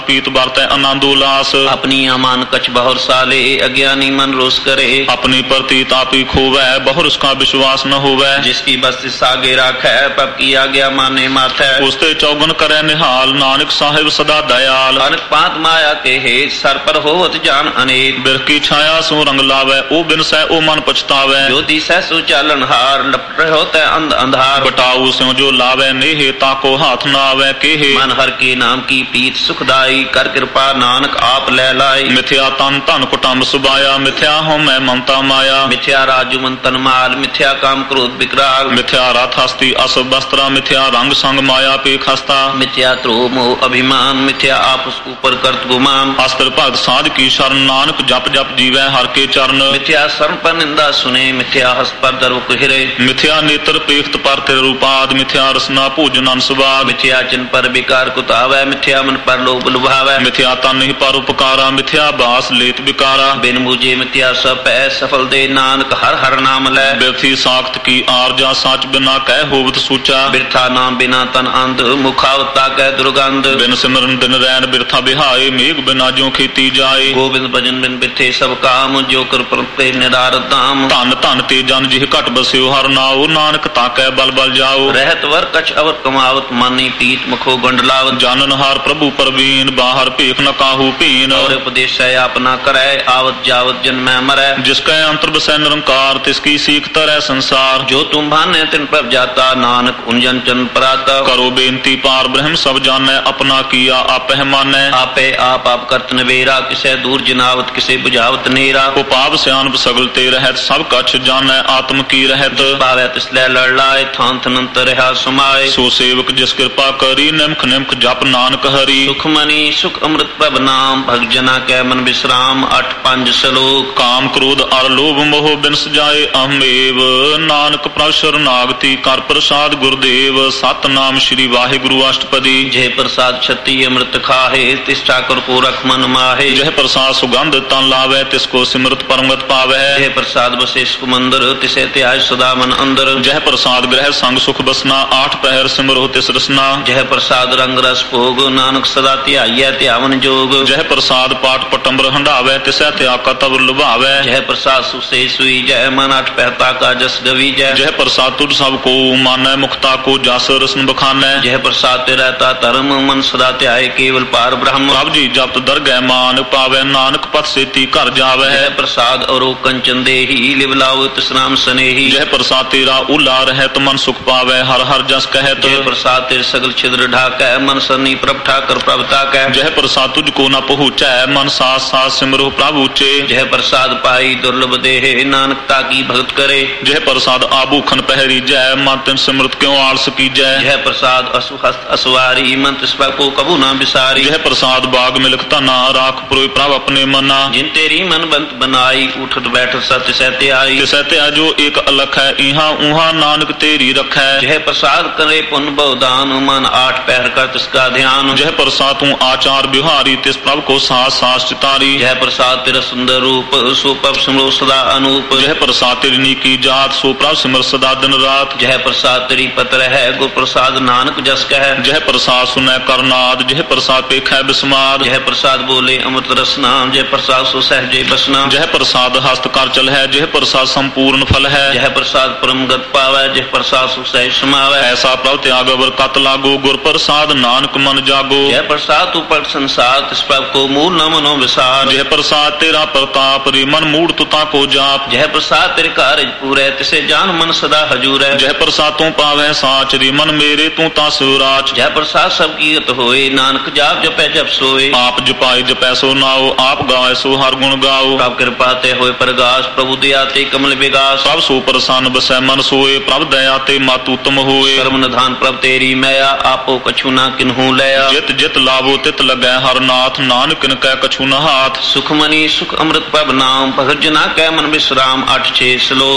पीत बरतै आनंद उल्लास। अपनी अमान कछ बहुर साले अज्ञानी मन रोष करे। अपनी प्रति तापी खोवै बहुर उसका विश्वास न होवै। जिसकी बस्ती सागे राखै पब की आज्ञा माने माथै। उसते चौगुन करे निहाल नानक साहिब सदा दयाल। अनक पात माया के हेत सर पर होवत जान अनेक। बिरख की छाया सो रंग लावै ओ बिन सै ओ मन पछतावै। जो दिसै सो चालन हार लपट होते अंध अंधार। बटाऊ स्यों जो लावै नेहे ताको हाथ न आवै केहे। मन हर के नाम की प्रीत सुखदाई कर कृपा नानक आप ले लाई। मिथ्या तन धन कुटुंब सुबाया मिथ्या हो मैं ममता माया। मिथ्या राजु मन तन माल मिथ्या काम क्रोध विकराल। मिथ्या रथ हस्ती अस वस्त्रा मिथ्या रंग संग माया पे खस्ता। मिथ्या त्रोह मोह अभिमान मिथ्या आपस ऊपर करत गुमान। अस्त्र भगत साध की शरण नानक जप जप जीवै हर के चरण। मिथ्या शरण पर निंदा सुने मिथ्या हस पर दर्व हिरे। मिथ्या नेत्र पेख्त पर तिर रूपाद मिथ्या रसना भोजन अनसवाद। मिथ्या चिन्ह पर विकार कुतावै मिथ्या मन पर लोभ लुभावै। मिथ्या तन ही पर उपकारा मिथ्या बास लेत विकारा। बिन मुझे मिथ्या सब पै सफल दे नानक हर हर नाम लै। बिरथी साख्त की आरजा साच बिना कह होवत सूचा। बिरथा नाम बिना तन अंध मुखावता कह दुर्गंध। बिन सिमरन दिन रैन बिरथा बिहाए मेघ बिना ज्यों खेती जाए। गोविंद भजन बिन बिरथे सब काम जो कर परते निरार धाम। धन धन ते जन जिह घट बस्यो हर नाओ नानक ताकै बल बल जाओ। रहत वर कछ अवर कमावत मानी पीत मुखो गंडलावत। जानन हार प्रभु परवीन बाहर भेख न काहू पीन। और उपदेश अपना करे आवत जावत जन में मरै। जिसकै अंतर बसै निरंकार तिसकी सीख तरह संसार। जो तुम भाने तिन पर जाता नानक उंजन चन पराता। करो बेनती पार ब्रह्म सब जानै अपना किया आपह मानै। आपे आप करत नवेरा किसे दूर जिनावत किसे बुझावत नेरा। उपाव स्यानप सगल ते रहत सब कछ जानै आत्म की रहत। पावै तिसलै लड़ लाए थान थनंत रहा समाए। सो सेवक जिस कृपा करी निमख निमख जप नानक हरि। सुखमनी सुख अमृत प्रभ नाम भगजना कै मन विश्राम। 8-5 श्लोक। काम क्रोध अर लोभ मोह बिनस जाए अहमेव नानक प्रभ शरणागति कर प्रसाद गुरुदेव। सतनाम श्री वाहिगुरु अष्टपदी। जय प्रसाद छती अमृत खाहे तिस ठाकुर को रख मन माहे। जय प्रसाद सुगंध तन लावे तिसको सिमरत परमगत पावे। जय प्रसाद बसे सुमंदर तिसे त्याज सदा मन अंदर। जय प्रसाद ग्रह संग सुख बसना 8 पहर सिमरो तिस रसना। जय प्रसाद रंग रस भोग नानक सदा ध्याइयै ध्यावन जोग। जय प्रसाद पाठ पटम्बर हंडावे तिसै त्याग तब लुभावे। जय प्रसाद सुसे सुई जय मन 8 पहता का जस गवी जय। जय प्रसाद तुझ सब को मानै मुक्ता को जस रसन बखानै। जय प्रसाद ते रहता धर्म मन सदा ध्याय केवल पार ब्रह्म। प्रभ जी जप दरगह मान पावे नानक पथ सेती घर जावे। जय प्रसाद और कंचन देही लिव लाओ तिस नाम स्नेही। जय प्रसाद तेरा उला रहत मन सुख पावे हर हर जस कहत। जय प्रसाद तेरे सगल छिद्र ढाकै मन सनी प्रभ ठाकर प्रभता कै। जय प्रसाद तुझको न पहुँचै मन साथ साथ सिमरो प्रभु ऊंचे। जय प्रसाद पाई दुर्लभ देहे नानकता की भगत करे। जय प्रसाद आभूखन पहरी जय मन तिन सिमरत क्यों आलस की जय। जय प्रसाद असुहस्त असवारी मन तिस को कबू न बिसारी। जय प्रसाद बाग मिलक तना राख पुरोय प्रभ अपने मना। जिन तेरी मन बंत बनाई उठत बैठत सत्य सहते आई। तिसै जो एक अलख है इहा उहा नानक तेरी रखै। जय प्रसाद करे पुण्य बहुदान मन 8 पहर कर तिसका ध्यान। जय प्रसाद तू आचार बिहारी तिस प्रभ को सास सास चितारी। जय प्रसाद तेरा सुंदर रूप सो प्रभ सिमरो सदा अनूप। जय प्रसाद तेरी नीकी जात सो प्रभ सिमर सदा दिन रात। जय प्रसाद तेरी पत्र है गुर प्रसाद नानक जस कह। जय प्रसाद सुनै करनाद जय प्रसाद पेखै बिस्माद। जय प्रसाद बोले अमृत रसना जय प्रसाद सो सहजे बसना। जय प्रसाद हस्त कर चल है जय प्रसाद संपूर्ण फल है। जय प्रसाद परम गत पावै जय प्रसाद सो सहज समावै। ऐसा प्रभ त्याग अवर कत लागो गुर प्रसाद नानक मन जागो। जय प्रसाद तू पर संसार तिस प्रभ को मूल न मनो विसार। जय प्रसाद तेरा प्रताप रे मन मूड तुता को जाप। जय प्रसाद तेरे कार्य पूरे तिसे जान मन सदा हजूर है। जय प्रसाद तू पावै साच रे मन मेरे तू ता सुराच। जय प्रसाद सब कीरत होए नानक जाप जपै जप सोए। आप जपाई जपै सो नाओ आप गावे सो हर गुण गाओ। प्रभ कृपा ते होए प्रगास प्रभु दया ते कमल विगास। सब सो प्रसन्न बसै मन सोए प्रभ दया ते मातु तुम होए। कर्म निधान प्रभ तेरी मैया आपो कछु ना किन्हू लया। जित जित लावो तित लगै हर नाथ नानक किनकै कछु न हाथ। सुखमनी सुख अमृत प्रभ नाम भगत जना कै मन विश्राम। 8-6 श्लोक।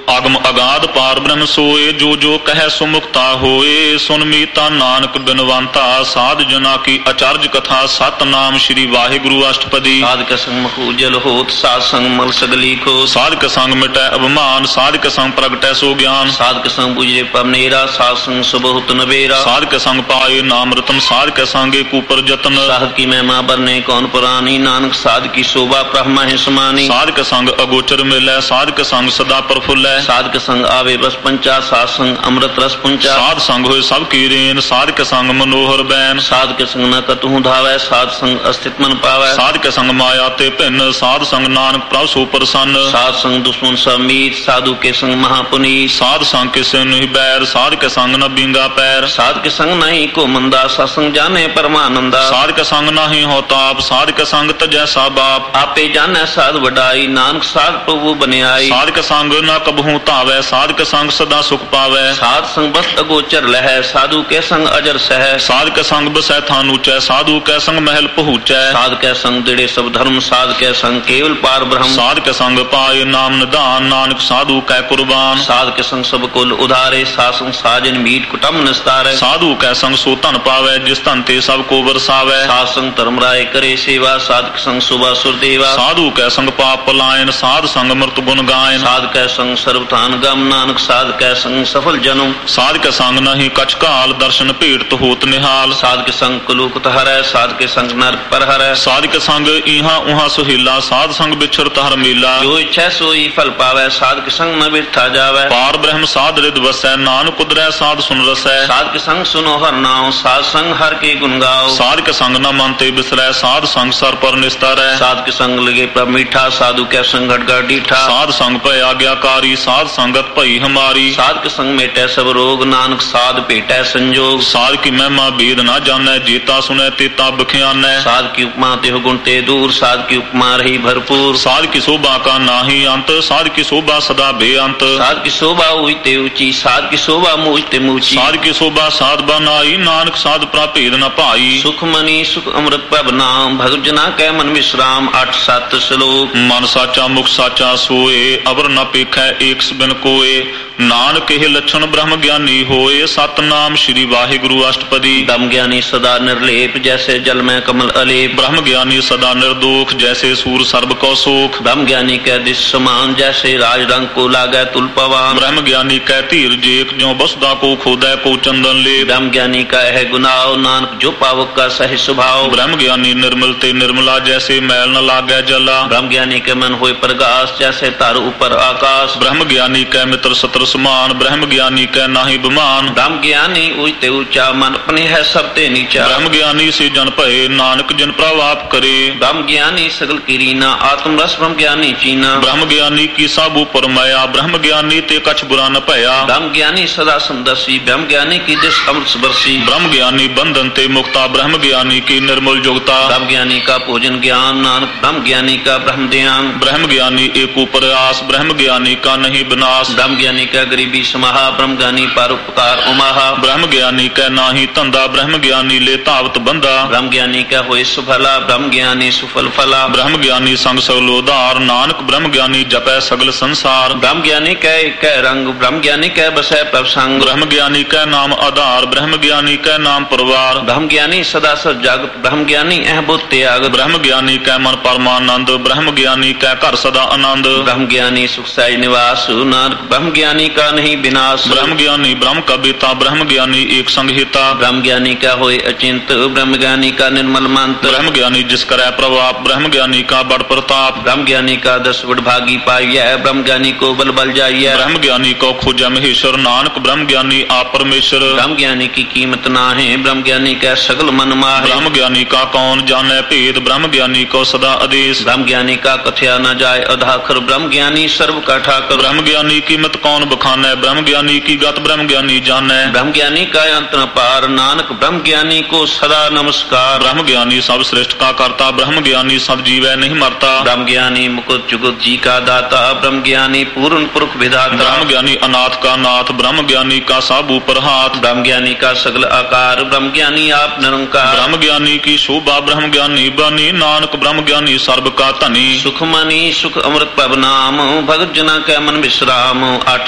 ਆਗਮ ਅਗਾਧ ਪਾਰ ਬ੍ਰਹਮ ਸੋਏ, ਜੋ ਜੋ ਕਹਿ ਸੁਮੁਕਤਾ ਹੋਏ। ਸੁਨ ਮੀਤਾ ਨਾਨਕ ਬਿਨਵੰਤਾ, ਸਾਧ ਜਨਾ ਕੀ ਅਚਰਜ ਕਥਾ। ਸਤਨਾਮ ਸ੍ਰੀ ਵਾਹਿਗੁਰੂ ਅਸ਼ਟਪਦੀ। ਸਾਧਕ ਸੰਗ ਮਖੂਜਲ ਹੋਤ, ਸਾਧ ਸੰਗ ਮਲ ਸਗਲੀ ਖੋ। ਸਾਧਕ ਸੰਗ ਮਿਟੈ ਅਭਿਮਾਨ, ਸਾਧਕ ਸੰਗ ਪ੍ਰਗਟੈ ਸੋ ਗਿਆਨ। ਸਾਧਕ ਸੰਗ ਬੁਝੇ ਪਵਨੇਰਾ, ਸਾਧ ਸੰਗ ਸੁਬਹੁਤ ਨਵੇਰਾ। ਸਾਧਕ ਸੰਗ ਪਾਏ ਨਾਮ ਰਤਨ, ਸਾਧਕ ਸੰਗੇ ਕੂਪਰ ਜਤਨ। ਸਾਧ ਕੀ ਮਹਿਮਾ ਬਰਨੇ ਕੌਣ ਪੁਰਾਨੀ, ਨਾਨਕ ਸਾਧ ਕੀ ਸ਼ੋਭਾ ਬ੍ਰਹਮਾ ਹੈ ਸਮਾਨੀ। ਸਾਧਕ ਸੰਗ ਅਗੋਚਰ ਮਿਲੈ, ਸਾਧਕ ਸੰਗ ਸਦਾ ਪ੍ਰਫੁੱਲੈ। ਸਾਧਕ ਸੰਗ ਆਵੇ ਬਸ ਪੰਚਾ, ਸਾਧ ਸੰਗ ਅੰਮ੍ਰਿਤ ਰਸ ਪੁੰਚਾ। ਸਾਧ ਸੰਗ ਹੋਏ ਸਭ ਕੀ ਰੇਨ, ਸਾਧਕ ਸੰਗ ਮਨੋਹਰ ਬੈਨ। ਸਾਧਕ ਸੰਗ ਨ ਕਤਹੂ ਧਾਵੈ, ਸਾਧ ਸੰਗ ਅਸਥਿਤ ਮਨ ਪਾਵੈ। ਸਾਧਕ ਸੰਗ ਮਾਇਆ ਤੇ ਭਿੰਨ, ਸਾਧ ਸੰਗ ਨਾਨਕ ਪ੍ਰਭ ਸੋ ਪ੍ਰਸੰਨ। ਸਾਧ ਸੰਗ ਦੁਸ਼ਮਨ ਸਭ ਮੀਤ, ਸਾਧੂ ਕੇ ਸੰਗ ਮਹਾਪੁਨੀਤ। ਸਾਧ ਸੰਗ ਕਿਸੇ ਨਹੀਂ ਬੈਰ, ਸਾਧਕ ਸੰਗ ਨ ਬਿੰਗਾ ਪੈਰ। ਸਾਧਕ ਸੰਗ ਨਹੀਂ ਕੋ ਮੰਦਾ, ਸਤਸੰਗ ਜਾਣੇ ਪਰਮਾਨੰਦਾ। ਸਾਧਕ ਸੰਗ ਨਾਹੀ ਹੋ ਤਾਪ, ਸਾਧਕ ਸੰਗ ਤਜੈ ਸਾ ਬਾਪ। ਆਪੇ ਜਾਣੈ ਸਾਧ ਵਡਾਈ, ਨਾਨਕ ਸਾਧ ਪ੍ਰਭੂ ਬਨਿਆਈ। ਸਾਧਕ ਸੰਗ ਨ ਕਬਹੂ ਧਾਵੈ, ਸਾਧਕ ਸੰਗ ਸਦਾ ਸੁਖ ਪਾਵੈ। ਸਾਧ ਸੰਗ ਬਸ ਅਗੋਚਰ ਲਹੈ, ਸਾਧੂ ਕੇ ਸੰਗ ਅਜਰ ਸਹਿ। ਸਾਧਕ ਸੰਗ ਬਸੈ ਥਾਨ ਉਚੈ, ਸਾਧੂ ਕੈ ਸੰਗ ਮਹਿਲ ਪਹੁੰਚੈ। ਸਾਧ ਕੈ ਸੰਗ ਦਿੜੇ ਸਭ ਧਰਮ, ਸਾਧ ਕੈ ਸੰਗ ਕੇਵਲ ਪਾਰ ਬ੍ਰਹਮ। ਸਾਧਕ ਸੰਗ ਪਾਏ ਨਾਮ ਨਿਧਾਨ, ਨਾਨਕ ਸਾਧੂ ਕੈ ਕੁਰਬਾਨ। ਸਾਧ ਕੇ ਸੰਗ ਸਭ ਕੁਲ ਉਧਾਰੇ, ਸਾਧ ਸੰਗ ਸਾਜਨ ਮੀਟ ਕੁਟੰਬ ਨਿਸਤਾਰੈ। ਸਾਧੂ ਕੈ ਸੰਗ ਸੋ ਧਨ ਪਾਵੈ, ਜਿਸ ਧਨ ਤੇ ਸਭ ਕੋ ਵਰਸਾਵੈ। ਸਾਧ ਸੰਗ ਧਰਮ ਰਾਏ ਕਰੇ ਸੇਵਾ, ਸਾਧਕ ਸੰਗ ਸੁਭਾ ਸੁਰਦੇਵਾ। ਸਾਧੂ ਕੈ ਸੰਗ ਪਾਪ ਪਲਾਇਨ, ਸਾਧ ਸੰਗ ਮਰਤ ਗੁਣ ਗਾਇਨ। ਸਾਧ ਕੈ ਸੰਗ ਸਰਬਥਾਨ ਗਮ, ਨਾਨਕ ਸਾਧ ਕੈ ਸੰਗ ਸਫਲ ਜਨਮ। ਸਾਧਕ ਸੰਗ ਨਹੀਂ ਕਛ ਕਾਲ, ਦਰਸ਼ਨ ਭੇਟ ਹੋਤ ਨਿਹਾਲ। ਸਾਧਕ ਸੰਗ ਕਲੂਕਤ ਹਰੈ, ਸਾਧਕ ਸੰਗ ਨਰਕ ਪਰ ਹਰੈ। ਸਾਧਕ ਸੰਗ ਇਹਾਂ ਉਹਾਂ ਸੁਹੀਲਾ, ਸਾਧ ਸੰਗ ਵਿਛਰਤ ਹਰ ਮੇਲਾ। ਜੋ ਇੱਛੈ ਸੋਈ ਫਲ ਪਾਵੈ, ਸਾਧਕ ਸੰਗ ਨ ਬਿਰਥਾ ਜਾਵੈ। ਪਾਰ ਬ੍ਰਹਮ ਸਾਧ ਰਿਦ ਵਸੈ, ਨਾਨਕ ਉਦਰੈ ਸਾਧ ਸੁਨ ਰਸੈ। ਸਾਧਕ ਸੰਗ ਸੁਨੋ ਹਰ ਨਾਉ, ਸਾਧ ਸੰਗ ਹਰ ਕੇ ਗੁਣ ਗਾਓ। ਸਾਧਕ ਸੰਗ ਨ ਮਨ ਤੇ ਬਿਸਰੈ, ਸਾਧ ਸੰਗ ਸਰ ਪਰ ਨਿਸਤਾਰੈ। ਸਾਧਕ ਸੰਗ ਲਗੇ ਪ੍ਰਭ ਮੀਠਾ, ਸਾਧੂ ਕੈ ਸੰਗ ਘਟ ਘਟ ਡੀਠਾ। ਸਾਧ ਸੰਗ ਭਇ ਆਗਿਆਕਾਰੀ, ਸਾਧ ਸੰਗਤ ਭਈ ਹਮਾਰੀ। ਸਾਧਕ ਸੰਗ ਮੇਟੈ ਸਭ ਰੋਗ, ਨਾਨਕ ਸਾਧ ਭੇਟੈ ਸੰਜੋਗ। ਸਾਧ ਕੀ ਮਹਿਮਾ ਬੇਦ ਨਾ ਜਾਣੈ, ਜੇਤਾ ਸੁਣੈ ਤੇਤਾ ਬਖਿਆਨੈ। ਸਾਧ ਕੀ ਉਪਮਾ ਤੇ ਗੁਣ ਤੇ ਦੂਰ, ਸਾਧ ਕੀ ਉਪਮਾ ਰਹੀ ਭਰਪੂਰ। ਸਾਧ ਕੀ ਸ਼ੋਭਾ ਕਾ ਨਾਹੀ ਅੰਤ, ਸਾਧ ਕੀ ਸ਼ੋਭਾ ਸਦਾ ਬੇਅੰਤ। ਸਾਧ ਕੀ ਸ਼ੋਭਾ ਹੋਈ ਤੇ ਉੱਚੀ, ਸਾਧ ਕੀ ਸ਼ੋਭਾ ਮੂਝ ਤੇ ਮੂਚੀ। ਸਾਧ ਕੀ ਸ਼ੋਭਾ ਸਾਧ ਬਨਾਈ, ਨਾਨਕ ਸਾਧ ਪ੍ਰਾ ਭੇਦ ਨ ਭਾਈ। ਸੁਖ ਮਨੀ ਸੁਖ ਅੰਮ੍ਰਿਤ ਪ੍ਰਭ ਨਾਮ, ਭਗਤ ਜਨਾ ਕੈ ਮਨ ਵਿਸਰਾਮ। 8-7 ਸ਼ਲੋਕ। ਮਨ ਸਾਚਾ ਮੁਖ ਸਾਚਾ ਸੋਏ, ਅਵਰ ਨ ਪੇਖੈ ਏਕ ਬਿਨ ਕੋਏ। ਨਾਨਕ ਇਹ ਲੱਛਣ ਬ੍ਰਹਮ ਗਿਆਨੀ ਹੋਏ, ਸਤਨਾਮ ਸ੍ਰੀ ਵਾਹਿਗੁਰੂ ਅਸ਼ਟਪਦੀ। ਬ੍ਰਹਮ ਗਿਆਨੀ ਸਦਾ ਨਿਰਲੇਪ, ਜੈਸੇ ਜਲ ਮੈਂ ਕਮਲ ਅਲੇਪ। ਬ੍ਰਹਮ ਗਿਆਨੀ ਸਦਾ ਨਿਰਦੋਖ, ਜੈਸੇ ਸੂਰ ਸਰਬ ਕੋ ਸੋਖ। ਬ੍ਰਹਮ ਗਿਆਨੀ ਕੈ ਦਿਸ ਸਮਾਨ, ਜੈਸੇ ਰਾਜ ਰੰਗ ਕੋ ਲਾਗੈ ਤੁਲ ਪਵਾਨ। ਬ੍ਰਹਮ ਗਿਆਨੀ ਕੈ ਧੀਰ ਜੇਕ, ਜਿਉ ਬਸਦਾ ਕੋ ਖੋਦੈ ਕੋ ਚੰਦਨ ਲੇਪ। ਬ੍ਰਹਮ ਗਿਆਨੀ ਕਾ ਹੈ ਗੁਨਾਹ, ਨਾਨਕ ਜੋ ਪਾਵਕ ਕਾ ਸਹਿ ਸੁਭਾਉ। ਬ੍ਰਹਮ ਗਿਆਨੀ ਨਿਰਮਲ ਤੇ ਨਿਰਮਲਾ, ਜੈਸੇ ਮੈਲ ਨ ਲਾਗੈ ਜਲਾ। ਬ੍ਰਹਮ ਗਿਆਨੀ ਕੇ ਮਨ ਹੋਏ ਪ੍ਰਗਾਸ, ਜੈਸੇ ਧਰ ਉਪਰ ਆਕਾਸ਼। ਬ੍ਰਹਮ ਗਿਆਨੀ ਕੈ ਮਿੱਤਰ ਸਤਰ ਸਮਾਨ, ਬ੍ਰਹਮ ਗਿਆਨੀ ਕੈ ਨਾਹੀ ਬਿਮਾਨ। ਬ੍ਰਹਮ ਗਿਆਨੀ ਉਚਤੇ ਉੱਚਾ, ਮਨ ਆਪਣੇ ਹੈ ਸਭ ਤੇ ਨੀਚਾ। ਬ੍ਰਹਮ ਗਿਆਨੀ ਸੇ ਜਨ ਭਏ, ਨਾਨਕ ਜਿਨ ਪ੍ਰਭ ਆਪ ਕਰੇ। ਬ੍ਰਹਮ ਗਿਆਨੀ ਸਗਲ ਕੀ ਰੀਨਾ, ਆਤਮ ਰਸ ਬ੍ਰਹਮ ਗਿਆਨੀ ਚੀਨਾ। ਬ੍ਰਹਮ ਗਿਆਨੀ ਕੀ ਸਭ ਉਪਰ ਮਾਇਆ, ਬ੍ਰਹਮ ਗਿਆਨੀ ਤੇ ਕਛ ਬੁਰਾ ਨ ਭਇਆ। ਬ੍ਰਹਮ ਗਿਆਨੀ ਸਦਾ ਸਮਦਰਸੀ, ਬ੍ਰਹਮ ਗਿਆਨੀ ਕੀ ਦਿਸ ਅੰਮ੍ਰਿਤ ਬਰਸੀ। ਬ੍ਰਹਮ ਗਿਆਨੀ ਬੰਧਨ ਤੇ ਮੁਕਤਾ, ਬ੍ਰਹਮ ਗਿਆਨੀ ਕੀ ਨਿਰਮਲ ਜੁਗਤਾ। ਬ੍ਰਹਮ ਗਿਆਨੀ ਕਾ ਭੋਜਨ ਗਿਆਨ, ਨਾਨਕ ਬ੍ਰਹਮ ਗਿਆਨੀ ਕਾ ਬ੍ਰਹਮ ਧਿਆਨ। ਬ੍ਰਹਮ ਗਿਆਨੀ ਏਕ ਉਪਰ ਆਸ, ਬ੍ਰਹਮ ਗਿਆਨੀ ਕਾ ਨਹੀਂ ਬਿਨਾਸ਼। ਬ੍ਰਹਮ ਗਿਆਨੀ ਕਾ ਗਰੀਬੀ ਸਮਾਹਾ, ਬ੍ਰਹਮ ਗਿਆਨੀ ਪਰ ਉਪਕਾਰ ਉਮਾਹਾ। ਬ੍ਰਹਮ ਗਿਆਨੀ ਕੈ ਨਾਹੀ ਧੰਦਾ, ਬ੍ਰਹਮ ਗਿਆਨੀ ਲੈ ਧਾਵਤ ਬੰਦਾ। ਬ੍ਰਹਮ ਗਿਆਨੀ ਕਾ ਹੋਏ ਸੁਫਲਾ, ਬ੍ਰਹਮ ਗਿਆਨੀ ਸੁਫਲ ਫਲਾ। ਬ੍ਰਹਮ ਗਿਆਨੀ ਸੰਗ ਸਗਲ ਉਧਾਰ, ਨਾਨਕ ਬ੍ਰਹਮ ਗਿਆਨੀ ਜਪੈ ਸਗਲ ਸੰਸਾਰ। ਬ੍ਰਹਮ ਗਿਆਨੀ ਕੈ ਇਕੈ ਰੰਗ, ਬ੍ਰਹਮ ਗਿਆਨੀ ਕੈ ਬਸੈ ਪ੍ਰਭ ਸੰਗ। ਬ੍ਰਹਮ ਗਿਆਨੀ ਕੈ ਨਾਮ ਆਧਾਰ, ਬ੍ਰਹਮ ਗਿਆਨੀ ਕੈ ਨਾਮ ਪਰਵਾਰ। ਬ੍ਰਹਮ ਗਿਆਨੀ ਸਦਾ ਸਚ ਜਗਤ, ਬ੍ਰਹਮ ਗਿਆਨੀ ਅਹ ਬੁੱਧ ਤਿਆਗਤ। ਬ੍ਰਹਮ ਗਿਆਨੀ ਕੈ ਮਨ ਪਰਮਾਨੰਦ, ਬ੍ਰਹਮ ਗਿਆਨੀ ਕੈ ਘਰ ਸਦਾ ਆਨੰਦ। ਬ੍ਰਹਮ ਗਿਆਨੀ ਸੁਖ ਸਹਿਜ ਨਿਵਾਸ, ਨਾਨਕ ਬ੍ਰਹਮ ਗਿਆਨੀ ਕਾ ਨਹੀਂ ਵਿਨਾਸ਼। ਬ੍ਰਹਮ ਗਿਆਨੀ ਬ੍ਰਹਮ ਕਾ ਬੇਤਾ, ਬ੍ਰਹਮ ਗਿਆਨੀ ਏਕ ਸੰਗ ਹਿਤਾ। ਬ੍ਰਹਮ ਗਿਆਨੀ ਕਾ ਹੋਏ ਅਚਿੰਤ, ਬ੍ਰਹਮ ਗਿਆਨੀ ਕਾ ਨਿਰਮਲ ਮੰਤ। ਬ੍ਰਹਮ ਗਿਆਨੀ ਜਿਸ ਕਰੈ ਪ੍ਰਭਾਪ, ਬ੍ਰਹਮ ਗਿਆਨੀ ਕਾ ਬੜ ਪ੍ਰਤਾਪ। ਬ੍ਰਹਮ ਗਿਆਨੀ ਕਾ ਦਸ ਵਡਭਾਗੀ ਪਾਈਐ, ਬ੍ਰਹਮ ਗਿਆਨੀ ਕੋ ਬਲ ਬਲ ਜਾਈਐ। ਬ੍ਰਹਮ ਗਿਆਨੀ ਕੋ ਖੋਜੈ ਮਹੇਸ਼ਰ, ਨਾਨਕ ਬ੍ਰਹਮ ਗਿਆਨੀ ਆਪ ਪਰਮੇਸ਼ਰ। ਬ੍ਰਹਮ ਗਿਆਨੀ ਕੀ ਕੀਮਤ ਨਾਹਿ, ਬ੍ਰਹਮ ਗਿਆਨੀ ਕੈ ਸਗਲ ਮਨ ਮਾਹਿ। ਬ੍ਰਹਮ ਗਿਆਨੀ ਕਾ ਕੌਣ ਜਾਣੈ ਭੇਦ, ਬ੍ਰਹਮ ਗਿਆਨੀ ਕੋ ਸਦਾ ਆਦੇਸ਼। ਬ੍ਰਹਮ ਗਿਆਨੀ ਕਾ ਕਥਿਆ ਨ ਜਾਏ ਅਧਾਖਰ, ਬ੍ਰਹਮ ਗਿਆਨੀ ਸਰਬ ਕਾ ਠਾਕਰ। ਬ੍ਰਹਮ ਗਿਆਨੀ ਕੀਮਤ ਕੌਣ बखानै ब्रह्म ज्ञानी की गत ब्रह्म ज्ञानी जानै ब्रह्म ज्ञानी का अंत न पार नानक ब्रह्म ज्ञानी को सदा नमस्कार ब्रह्म ज्ञानी सब श्रेष्ठ का करता ब्रह्म ज्ञानी सब जीवै नहीं मरता ब्रह्म ज्ञानी मुकुट जुगुत जी का दाता ब्रह्म ज्ञानी पूर्ण पुरुष विधाता ब्रह्म ज्ञानी अनाथ का नाथ ब्रह्म ज्ञानी का सब ऊपर हाथ ब्रह्म ज्ञानी का सगल आकार ब्रह्म ज्ञानी आप निरंकार ब्रह्म ज्ञानी की शोभा ब्रह्म ज्ञानी बनी नानक ब्रह्म ज्ञानी सर्व का धनी सुख मनी सुख अमृत पब नाम भगत जना कै मन विश्राम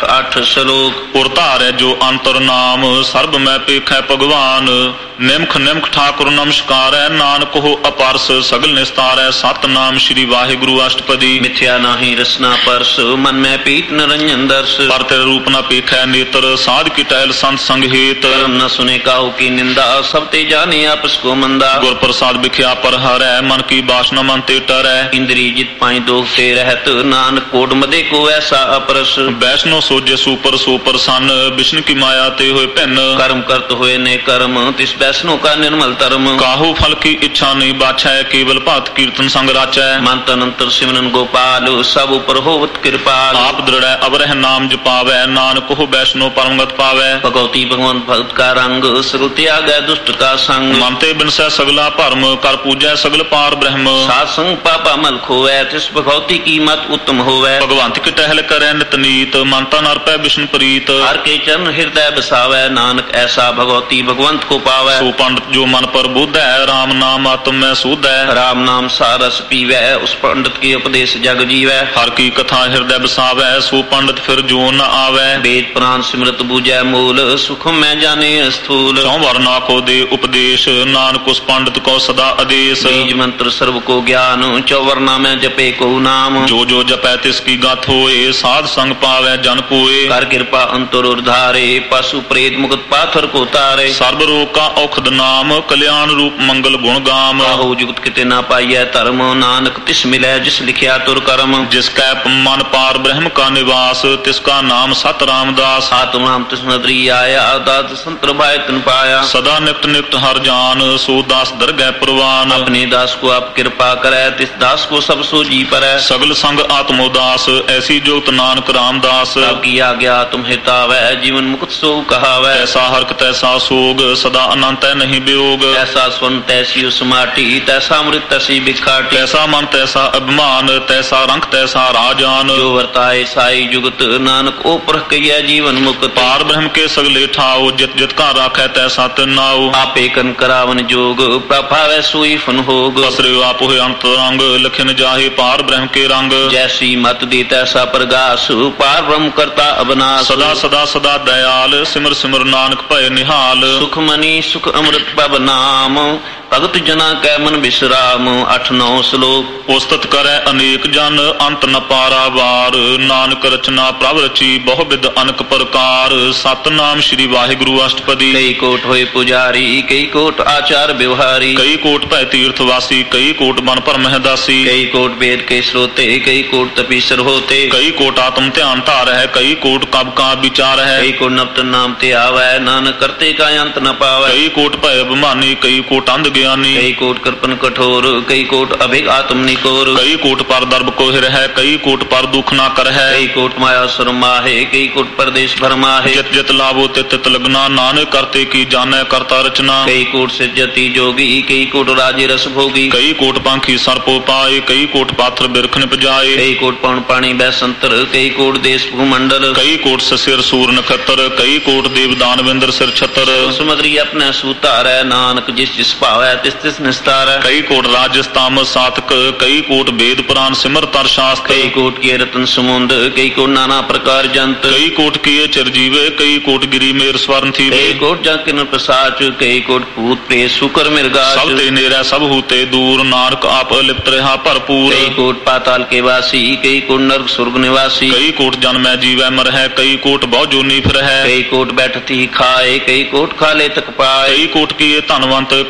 8 श्लोक उरतार जो अंतर नाम सर्व में पेखै भगवान निमख निमख ठाकुर नमस्कार है नानक हो अपारस सगल निस्तार है सतनाम श्री वाहिगुरु अष्टपदी मिथ्या नाही रसना परस मन में पीत निरंजन दर्श पर तेरे रूप न पेखै नेत्र साध की टहल संत संग हेत कर्म न सुने काहू की निंदा सब ते जाने आपस को मंदा गुर प्रसाद बिख्या पर हर है मन की बासना मन ते टर है इंद्री जित पाई दोख ते रहत नानक कोड मदे को ऐसा अपरस वैष्णो सोजे सुपर सोपर सन विष्णु की माया ते हुए भिन्न कर्म करत हुए ने कर्म तिस वैष्णो का निर्मल धर्म काहू फल की इच्छा नहीं बाछै केवल भक्त कीर्तन संग राचै मन तन अंतर सिमरन गोपाल सब ऊपर होवत कृपाल आप दृढ़ अवरह नाम जपावै नानक हो वैष्णो परमगत पावै भगवती भगवंत भक्त का रंग सगल त्याग दुष्ट का संग मनते बिनसै सगला भरम कर पूजै सगल पार ब्रह्म सात संग पापा मल खोवै तिस भगवती की मत उत्तम होवै भगवंत की टहल करै नित नीत मन तन अर्पै विष्णु प्रीत हर के चरण हृदय बसावै नानक ऐसा भगवती भगवंत को पावै सो पंडित जो मन पर बुद्ध है राम नाम आत्म में शुद्ध है राम नाम सारस पीवै उस पंडित के उपदेश जग जीवै हर की कथा हृदय बसावै सो पंडित फिर जो न आवै वेद पुराण सिमरत बूझै मूल सुख में जाने स्थूल चौवर ना को दे उपदेश नानक उस पंडित को सदा आदेश बीज मंत्र सर्व को ज्ञान चौवरना में जपे को नाम जो जो जपै तिसकी गाथ होए साध संग पावै जन कोए कर कृपा अंतर उधारे पशु प्रेत मुक्त पाथर को तारे सर्व रोग का औखद नाम कल्याण रूप मंगल गुण गाम हो जुगत किते ना पाइय धर्म नानक तिस मिलै जिस लिखिया तुर कर्म जिसका मन पार ब्रह्म का निवास तिसका नाम सत रामदास आत्माम तिस नदरी आया दात संतर भाई तन पाया सदा निक्त निक्त हर जान सो दास दरगह प्रवान अपने दास को आप कृपा करे तिस दास को सब सो जी परै सगल संग आत्मोदास ऐसी जोत नानक रामदास की आज्ञा तुम हितावै जीवन मुक्त सो कहावै ऐसा हरक तैसा सोग सदा अनंत है नहीं वियोग ऐसा स्वर्ण तैसी उसमाटी तैसा अमृत तैसी बिखाटी तैसा मन तैसा अभिमान तैसा रंग तैसा राजान जो वर्ताए साई जुगत नानक ओ परख कहिए जीवन मुक्त पार ब्रह्म के सगले ठाओ जित जित का राखै तैसा तिनाओ आपे कन करावन जोग प्रभावै सोई फन होग बसरे आप हुए अंतरंग लखन जाहे पार ब्रह्म के रंग जैसी मत दी तैसा प्रगास पार ब्रह्म करता अबनास सदा सदा सदा दयाल सिमर सिमर नानक भय निहाल सुख मनी सुख अमृत पब नाम भगत जना कै मन विश्राम 8-9 श्लोक उस्तत करे अनेक जन अंत न पारावार नानक रचना प्रभ रची बहु विध अनक प्रकार सतनाम श्री वाहिगुरु अष्टपदी कई कोट होए पुजारी कई कोट आचार व्यवहारी कई कोट भय तीर्थवासी कई कोट बन पर महदासी कई कोट वेद के श्रोते कई कोट तपीसर होते कई कोट आत्म ध्यान धार है कई कोट कब का विचार है कई कोट नवत नाम ते आवै नानक करते का अंत न पावै कई कोट भय अभिमानी कई कोट अंध ज्ञानी कई कोट कृपन कठोर कई कोट अभिग आत्म निकोर कई कोट पर दर्भ को हिर है कई कोट पर दुख ना कर है कई कोट माया शर्मा है कई कोट परदेश भरमा है जित जित लाभो तित तित लगना नानक करते की जाने करता रचना कई कोट से जति जोगी कई कोट राजे रस भोगी कई कोट पंखी सर्पो पाए कई कोट पात्र बिरख निप जाए कई कोट पौन पानी बैसंतर कई कोट देश भूमंडल कई कोट ससिर सूर नखत्र कई कोट देव दानवेंद्र सिर छतर सुमद्री अपने सूतार है नानक जिस जिस पावै तिस तिस निस्तार है कई कोट राजस्ताम सातक कई कोट वेद पुराण सिमर तर शास्त्र कई कोट के रतन समुंद कई कोट नाना प्रकार जंत कई कोट किए चिरजीवे कई कोट गिरी मेर स्वर्ण थी कई कोट जाकिन प्रसाच कई कोट भूत प्रेत शुकर मिर्गाच सब ते नेरा सब हूते दूर नानक आप लिप्त रहा भरपूर कई कोट पाताल के वासी कई कोट नरक स्वर्ग निवासी कई कोट जन्मै जीवै मर है कई कोट बहु जोनी फिर है कई कोट बैठती खाए कई कोट खाले तक पाए कई कोट किए धनवंत कई कोट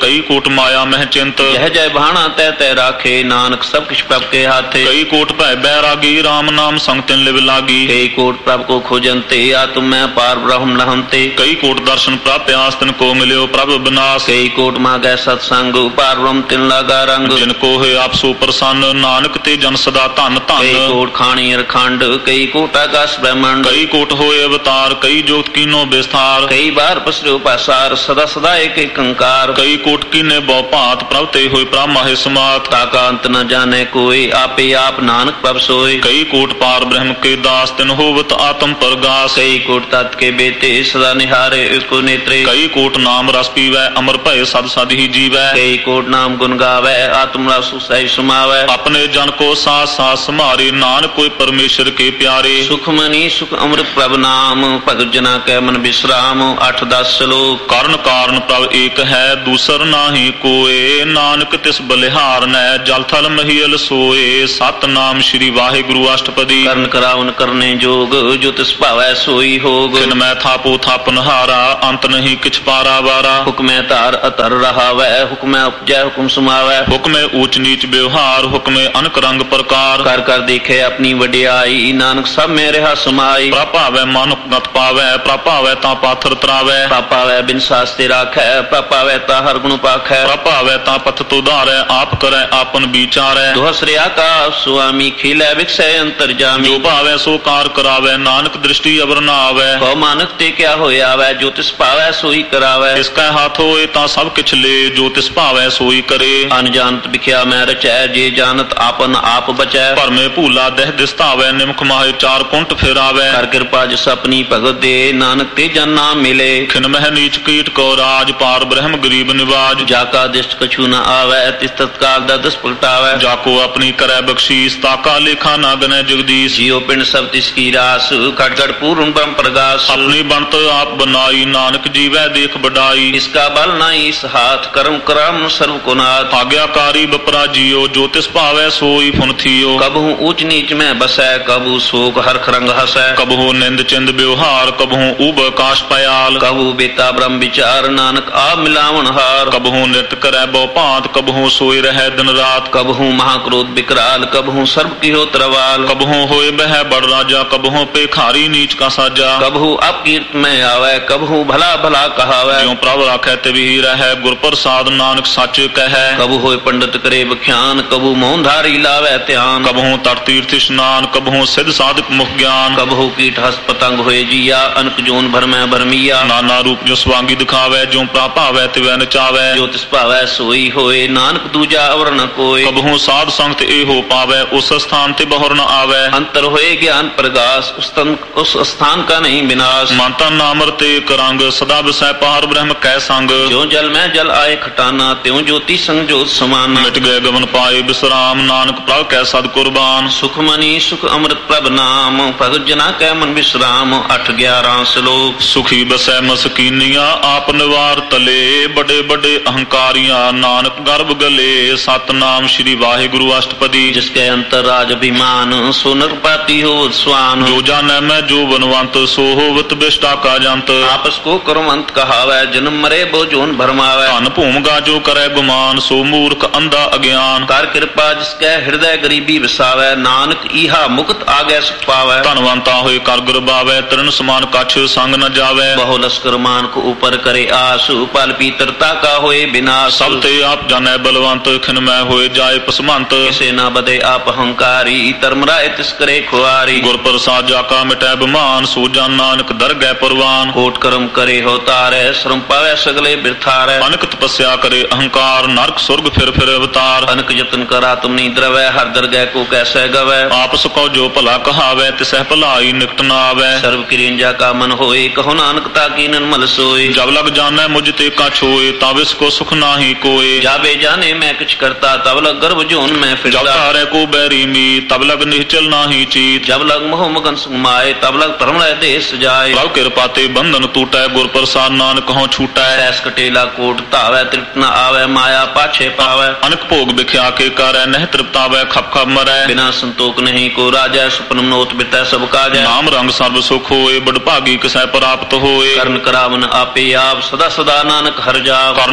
ਕੋਟ ਮਾਇਆ ਮਹਿ ਚਿੰਤ ਜਹ ਜੈ ਭਾਣਾ ਤੈ ਤੈ ਰਾਖੇ ਨਾਨਕ ਸਭ ਕਿਛ ਪ੍ਰਭ ਕੇ ਹਾਥੇ ਕਈ ਕੋਟ ਭੈ ਬੈਰਾਗੀ RAM ਨਾਮ ਸੰਗ ਤਿਨ ਲਿਵ ਲਾਗੀ ਕਈ ਕੋਟ ਪ੍ਰਭ ਕੋ ਖੋਜੰਤੇ ਆਤਮ ਮੈਂ ਪਾਰ ਬ੍ਰਹਮ ਲਹੰਤੇ ਕਈ ਕੋਟ ਦਰਸ਼ਨ ਪ੍ਰਾਪਿਆਸ ਤਿਨ ਕੋ ਮਿਲਿਓ ਪ੍ਰਭ ਬਿਨਾਸ਼ ਕਈ ਕੋਟ ਮਾਗੈ ਸਤ ਸੰਗ ਪਾਰ ਬ੍ਰਹਮ ਤਿਨ ਲਾਗਾ ਰੰਗ ਜਿਨ ਕੋ ਹੋਏ ਆਪ ਸੋ ਪ੍ਰਸੰਨ ਨਾਨਕ ਤੇ ਜਨ ਸਦਾ ਧਨ ਕਈ ਧਨ ਕੋਟ ਖਾਣੀ ਅਰਖੰਡ ਕਈ ਕੋਟ ਆਕਾਸ਼ ਬ੍ਰਹਮੰਡ ਕਈ ਕੋਟ ਹੋਏ ਅਵਤਾਰ ਕਈ ਜੋਤ ਕੀਨੋ ਵਿਸਥਾਰ ਕਈ ਬਾਰ ਪਸਰਿਓ ਪਾਸਾਰ ਸਦਾ ਸਦਾ ਏਕ ਏਕੰਕਾਰ ਕਈ ਕੋਟ ਕੀਨੇ ਬਹੁ ਭਾਂਤ ਪ੍ਰਭ ਤੇ ਹੋਏ ਪ੍ਰਮਾਹਿ ਸਮਾਤ ਤਾਕਾ ਅੰਤ ਨ ਜਾਣੈ ਕੋਈ ਆਪੇ ਆਪ ਨਾਨਕ ਪ੍ਰਭ ਸੋਏ ਕਈ ਕੋਟ ਪਾਰ ਬ੍ਰਹਮ ਕੇ ਦਾਸ ਤਿਨ ਹੋਵਤ ਆਤਮ ਪ੍ਰਗਾਸ ਕਈ ਕੋਟ ਤਤ ਕੇ ਬੇਤੇ ਸਦਾ ਨਿਹਾਰੇ ਇਕੋ ਨੇਤਰੇ ਕਈ ਕੋਟ ਨਾਮ ਰਸ ਪੀਵੈ ਅਮਰ ਭਏ ਸਦ ਸਦ ਹੀ ਜੀਵੈ ਕਈ ਕੋਟ ਨਾਮ ਗੁਣ ਗਾਵੈ ਆਤਮ ਰਸੁ ਸਹਿ ਸਮਾਵੈ ਆਪਣੇ ਜਨ ਕੋ ਸਾਥ ਸਾਥ ਸਮਾਰੇ ਨਾਨਕ ਕੋਈ ਪਰਮੇਸ਼ਰ ਕੇ ਪਿਆਰੇ ਸੁਖ ਮਨੀ ਸੁਖ ਅੰਮ੍ਰਿਤ ਪ੍ਰਭ ਨਾਮ ਭਗਤ ਜਨਾ ਕੈ ਮਨ ਬਿਸਰਾਮ 8-10 ਸ਼ਲੋਕ ਕਰਨ ਕਾਰਨ ਪ੍ਰਭ ਏਕ ਹੈ ਦੂਸਰ ਨਾਹੀ ਕੋਏ ਨਾਨਕ ਤਿਸ ਬਲਿਹਾਰ ਨੈ ਜਲ ਥਲ ਮਹੀਲ ਸੋਏ ਸਤਨਾਮ ਸ੍ਰੀ ਵਾਹਿਗੁਰੂ ਅਸ਼ਟਪਦੀ ਕਰਨ ਕਰਾਵਨ ਕਰਨੇ ਜੋਗ ਜੋ ਤਿਸ ਭਾਵੈ ਸੋਈ ਹੋਗ ਕਿਨ ਮੈਂ ਥਾਪੋ ਥਾਪਨ ਹਾਰਾ ਅੰਤ ਨਹੀਂ ਕਿਛ ਪਾਰਾ ਵਾਰਾ ਹੁਕਮੈ ਧਾਰ ਅਤਰ ਰਹਾਵੈ ਹੁਕਮੈ ਉਪਜੈ ਹੁਕਮ ਸਮਾਵੈ ਹੁਕਮੇ ਊਚ ਨੀਚ ਵਿਵਹਾਰ ਹੁਕਮੇ ਅਨਕ ਰੰਗ ਪ੍ਰਕਾਰ ਕਰ ਕਰ ਦੇਖੇ ਆਪਣੀ ਵਡਿਆਈ ਨਾਨਕ ਸਭ ਮੇ ਰਹਾ ਸਮਾਈ ਪ੍ਰਭਾਵੈ ਮਨ ਗਤ ਪਾਵੈ ਪ੍ਰਭਾਵੈ ਤਾਂ ਪਾਥਰ ਤਰਾਵੈ ਪਾਪਾਵੈ ਬਿਨ ਸਾਸਤੇ ਰਾਖੈ ਪਾਪਾਵੈ ਤਾ ਹਰ ਗੁਣ ਪਾਖੈ ਪ੍ਰਭਾਵੈ ਤਾਂ ਪਥ ਤੁਧਾਰੈ ਆਪ ਕਰੈ ਆਪਨ ਵਿਚਾਰੈ ਦੁਹਸਰਿ ਆਕਾਸ ਸੁਆਮੀ ਖਿਲੈ ਵਿਖਸੈ ਅੰਤਰ ਜਾਮੀ ਜੋ ਭਾਵੈ ਸੋ ਕਾਰ ਕਰਾਵੈ ਨਾਨਕ ਦ੍ਰਿਸ਼ਟੀ ਅਵਰ ਨਾ ਆਵੈ ਕਉ ਮਾਨਕ ਤੇ ਕਿਆ ਹੋਇਆ ਵੈ ਜੋ ਤਿਸ ਭਾਵੈ ਸੋਈ ਕਰਾਵੈ ਇਸ ਕੈ ਹੱਥ ਹੋਏ ਤਾਂ ਸਭ ਕਿਛ ਲੇ ਜੋ ਤਿਸ ਭਾਵੈ ਸੋਈ ਕਰੇ ਅਨਜਾਨਤ ਵਿਖਿਆ ਮੈਂ ਰਚੈ ਜੇ ਜਾਣਤ ਆਪਨ ਆਪ ਬਚੈ ਭਰਮੇ ਭੂਲਾ ਦਹਿ ਦਿਸਤਾਵੈ ਨਿਮਖ ਮਾਹੇ ਚਾਰ ਕੁੰਟ ਫਿਰਾਵੈ ਕਰ ਕਿਰਪਾ ਜਿਸ ਆਪਣੀ ਭਗਤ ਦੇ ਨਾਨਕ ਤੇ ਜਨ ਨਾਮ ਮਿਲੇ ਖਿਨ ਮਹਿ ਨੀਚ ਕੀਟ ਕੋ ਰਾਜ ਪਾਰ ਬ੍ਰਹਮ ਗਰੀਬ ਨਿਵਾਜ ਜਾ ਕਾ ਦਿਸ਼ਟ ਕਛੂ ਨ ਆਵੈ ਤਿਸ ਤਤਕਾਲ ਦਾ ਦਸ ਪਲਟਾਵੈ ਜਾ ਕੋ ਆਪਣੀ ਕਰੈ ਬਖਸ਼ੀਸ ਤਾਕਾ ਲੇਖਾ ਨਾ ਗਨੈ ਜਗਦੀਸ਼ ਜਿਉ ਪਿੰਡ ਸਭ ਤਿਸ ਕੀ ਰਾਸ ਘਟ ਘਟ ਪੂਰਨ ਬ੍ਰਹਮ ਪ੍ਰਗਾਸ ਆਪਣੀ ਬਣਤ ਆਪ ਬਨਾਈ ਨਾਨਕ ਜੀਵੈ ਦੇਖ ਬਡਾਈ ਇਸ ਕਾ ਬਲ ਨਾਹੀ ਇਸ ਹਾਥ ਕਰਮ ਕਰਮ ਸਰਵ ਕੋ ਨਾਥ ਆਗਿਆਕਾਰੀ ਬਪਰਾ ਜੀਓ ਜੋ ਤਿਸ ਭਾਵੈ ਸੋਈ ਫੁਨ ਥੀਓ ਕਬਹੂ ਊਚ ਨੀਚ ਮੈਂ ਬਸੈ ਕਬੂ ਸੋਕ ਹਰਖ ਰੰਗ ਹਸੈ ਕਬਹੂ ਨਿੰਦ ਚਿੰਦ ਵਿਵਹਾਰ ਕਬਹੂ ਊਬ ਆਕਾਸ਼ ਪਯਾਲ ਕਬੂ ਬੇਤਾ ਬ੍ਰਹਮ ਵਿਚਾਰ ਨਾਨਕ ਆ ਮਿਲਾਵਣ ਹਾਰ ਕਬਹੂ ਨਿਤ ਕਰੈ ਬਹੁ ਭਾਂਤ ਕਬਹੂ ਸੋਈ ਰਹਿ ਦਿਨ ਰਾਤ ਕਬਹੂ ਮਹਾਕ੍ਰੋਧ ਬਿਕਰਾਲ ਕਬਹੂ ਸਰਬ ਕੀਹੋ ਤਰਵਾਲ ਕਬਹੂ ਹੋਏ ਬਹਿ ਬੜ ਰਾਜਾ ਕਬਹੂ ਪੇਖਾਰੀ ਨੀਚ ਕਾ ਸਾਜਾ ਕਬਹੂ ਅਪਕੀਰਤ ਮੈਂ ਆਵੈ ਕਬਹੂ ਭਲਾ ਭਲਾ ਕਹਾਵੈ ਜਿਉ ਪ੍ਰਭ ਰਾਖੈ ਤਿਵਹੀ ਰਹੈ ਗੁਰ ਪ੍ਰਸਾਦ ਨਾਨਕ ਸੱਚ ਕਹੈ ਕਬੂ ਹੋਏ ਪੰਡਤ ਕਰੇ ਬਖਿਆਨ ਕਬੂ ਮੋਹਨ ਧਾਰੀ ਲਾਵੈ ਧਿਆਨ ਕਬਹੂ ਤਟ ਤੀਰਥ ਇਸ਼ਨਾਨ ਕਬਹੂ ਸਿਧ ਸਾਧਕ ਮੁਖ ਗਿਆਨ ਕਬਹੂ ਕੀਟ ਹਸ ਪਤੰਗ ਹੋਏ ਜੀਆ ਅਨਕ ਜੋਨ ਭਰਮੈ ਭਰਮੀਆ ਨਾਨਾ ਰੂਪ ਜੋ ਸਵਾਂਗੀ ਦਿਖਾਵੈ ਜਿਉ ਪ੍ਰਾਭਾਵੈ ਤਿਵੈ ਨਚਾਵੈ ਜੋ ਤਿਸ ਭਾਵੈ ਸੋਈ ਹੋਏ ਨਾਨਕ ਦੂਜਾ ਅਵਰ ਨ ਕੋਇ ਕਬਹੂ ਸਾਧ ਸੰਗਤ ਇਹੋ ਪਾਵੈ ਉਸ ਸਥਾਨ ਤੇ ਬਹੁਰ ਨ ਆਵੈ ਅੰਤਰ ਹੋਏ ਗਿਆਨ ਪ੍ਰਗਾਸ ਉਸ ਸਥਾਨ ਕਾ ਨਹੀਂ ਵਿਨਾਸ਼ ਮਨ ਤਨ ਨਾਮ ਰਤੇ ਕਰੰਗ ਸਦਾ ਵਿਸੈ ਪਾਰ ਬ੍ਰਹਮ ਕੈ ਸੰਗ ਜਿਉ ਜਲ ਮੈਂ ਜਲ ਆਏ ਖਟਾਨਾ ਤਿਉ ਜੋਤੀ ਸੰਗ ਜੋਤ ਸਮਾਨਾ ਮਿਟ ਗਏ ਗਵਨ ਪਾਏ ਬਿਸਰਾਮ ਨਾਨਕ ਪ੍ਰਭ ਕੈ ਸਦ ਕੁਰਬਾਨ ਸੁਖ ਮਨੀ ਸੁਖ ਅੰਮ੍ਰਿਤ ਪ੍ਰਭ ਨਾਮ ਭਗਤ ਜਨਾ ਕੈ ਮਨ ਬਿਸਰਾਮ 8-11 ਸ਼ਲੋਕ ਸੁਖੀ ਬਸੈ ਮਸਕੀਨੀਆਂ ਆਪ ਨਿਵਾਰ ਤਲੇ ਬੜੇ ਬੜੇ ਅਹੰਕਾਰੀਆਂ ਨਾਨਕ ਗਰਭ ਗਲੇ ਸਤਨਾਮ ਸ੍ਰੀ ਵਾਹਿਗੁਰੂ ਅਸ਼ਟਪਦੀ ਜਿਸ ਕੈ ਅੰਤਰ ਰਾਜ ਅਭਿਮਾਨ ਸੋ ਨਰਪਾਤੀ ਹੋ ਸਵਾਨ ਜੋ ਜਾਣੈ ਮੈਂ ਜੋ ਬਨਵੰਤ ਸੋ ਹੋਵਤ ਬਿਸ਼ਟਾ ਕਾ ਜੰਤ ਆਪਸ ਕੋ ਕਰਮੰਤ ਕਹਾਵੈ ਜਨਮ ਮਰੇ ਬੋ ਜੋਨ ਭਰਮਾਵੈ ਧਨ ਭੂਮਗਾ ਜੋ ਕਰੈ ਗੁਮਾਨ ਸੋ ਮੂਰਖ ਅੰਧਾ ਅਗਿਆਨ ਕਰ ਕਿਰਪਾ ਜਿਸ ਕੈ ਹਿਰਦੈ ਗਰੀਬੀ ਵਸਾਵੈ ਨਾਨਕ ਈਹਾ ਮੁਕਤ ਆਗੈ ਸੁਖ ਪਾਵੈ ਧਨਵੰਤਾ ਹੋਏ ਕਰ ਗੁਰਬਾਵੈ ਤਰਨ ਸਮਾਨ ਕਛ ਸੰਗ ਨ ਜਾਵੈ ਬਹੁ ਲਸਕਰ ਮਾਨ ਕੋ ਉਪਰ ਕਰੇ ਆਸ ਪਲ ਪੀਤਰਤਾ ਕਾ ਹੋਏ ਬਿਨਾਸ਼ ਸਭ ਤੇ ਆਪ ਜਾਣੈ ਬਲਵੰਤ ਖਿਨ ਮੈਂ ਹੋਏ ਜਾਏ ਪਸਮੰਤ ਕਿਸੇ ਨਾ ਬਦੇ ਆਪ ਹੰਕਾਰੀ ਧਰਮ ਰਾਏ ਤਿਸ ਕਰੇ ਖੁਆਰੀ ਗੁਰ ਪ੍ਰਸਾਦ ਜਾ ਕਾ ਮਿਟੈ ਬਿਮਾਨ ਸੋ ਜਨ ਨਾਨਕ ਦਰਗਹਿ ਪਰਵਾਨ ਕੋਟ ਕਰਮ ਕਰੇ ਹੋ ਤਾਰੈ ਸ਼ਰਮ ਪਾਵੈ ਸਗਲੇ ਬਿਰਥਾਰੈ ਅਨਕ ਤਪੱਸਿਆ ਕਰੇ ਅਹੰਕਾਰ ਨਰਕ ਸੁਰਗ ਫਿਰ ਫਿਰ ਅਵਤਾਰ ਅਨਕ ਯਤਨ ਕਰਾ ਤੁਮ ਨੀ ਦਰਵੈ ਹਰ ਦਰਗਹਿ ਕੋ ਕੈਸੈ ਗਵੈ ਆਪਸ ਕੋ ਜੋ ਭਲਾ ਕਹਾਵੈ ਤਿਸਹਿ ਭਲਾਈ ਨਿਕਟ ਨਾ ਆਵੈ ਸਰਬ ਕਿਰਿੰਜਾ ਕਾ ਮਨ ਹੋਏ ਕਹੋ ਨਾਨਕ ਤਾ ਕੀ ਨਿਰਮਲ ਸੋਏ ਜਬ ਲਗ ਜਾਣੈ ਮੁਝ ਤੇ ਕਛ ਹੋਏ ਤਬ ਇਸ ਕੋ ਸੁਖ ਨਾਹੀ ਕੋਏ ਜਾਵੇ ਜਾਣੇ ਮੈਂ ਕਿਛ ਕਰਤਾ ਤਬ ਲਗ ਗਰਭ ਜੋਨ ਮੈਂ ਜਬ ਫਿਰਦਾ ਤਾਰੈ ਕੋ ਬੈਰੀ ਮੀ ਤਬ ਲਗ ਨਿਹਚਲ ਨਾਹੀ ਚੀਤ ਜਬ ਲਗ ਮੋਹ ਮਗਨ ਸੁਮਾਏ ਤਬ ਲਗ ਧਰਮ ਰਹਿ ਦੇਸ ਜਾਏ ਪ੍ਰਭ ਕਿਰਪਾ ਤੇ ਬੰਧਨ ਟੂਟੈ ਗੁਰ ਪ੍ਰਸਾਦ ਨਾਨਕ ਹਉ ਛੂਟੈ ਐਸ ਕਟੇਲਾ ਕੋਟ ਧਾਵੈ ਤ੍ਰਿਪਤ ਨ ਆਵੈ ਮਾਇਆ ਪਾਛੇ ਪਾਵੈ ਅਨਕ ਭੋਗ ਵਿਖਿਆ ਕੇ ਕਰੈ ਨਹਿ ਤ੍ਰਿਪਤਾਵੈ ਖਪ ਖਪ ਮਰੈ ਬਿਨਾ ਸੰਤੋਖ ਨਹੀਂ ਕੋ ਰਾਜੈ ਸੁਪਨ ਮਨੋਤ ਬਿਤੈ ਸਭ ਕਾਜੈ ਨਾਮ ਰੰਗ ਸਰਬ ਸੁਖ ਹੋਏ ਬੜ ਭਾਗੀ ਕਿਸੈ ਪ੍ਰਾਪਤ ਹੋਏ ਕਰਨ ਕਰਾਵਨ ਆਪੇ ਆਪ ਸਦਾ ਸਦਾ ਨਾਨਕ ਹਰ ਜਾਪ ਕਰਨ ਕਰਾਵਨ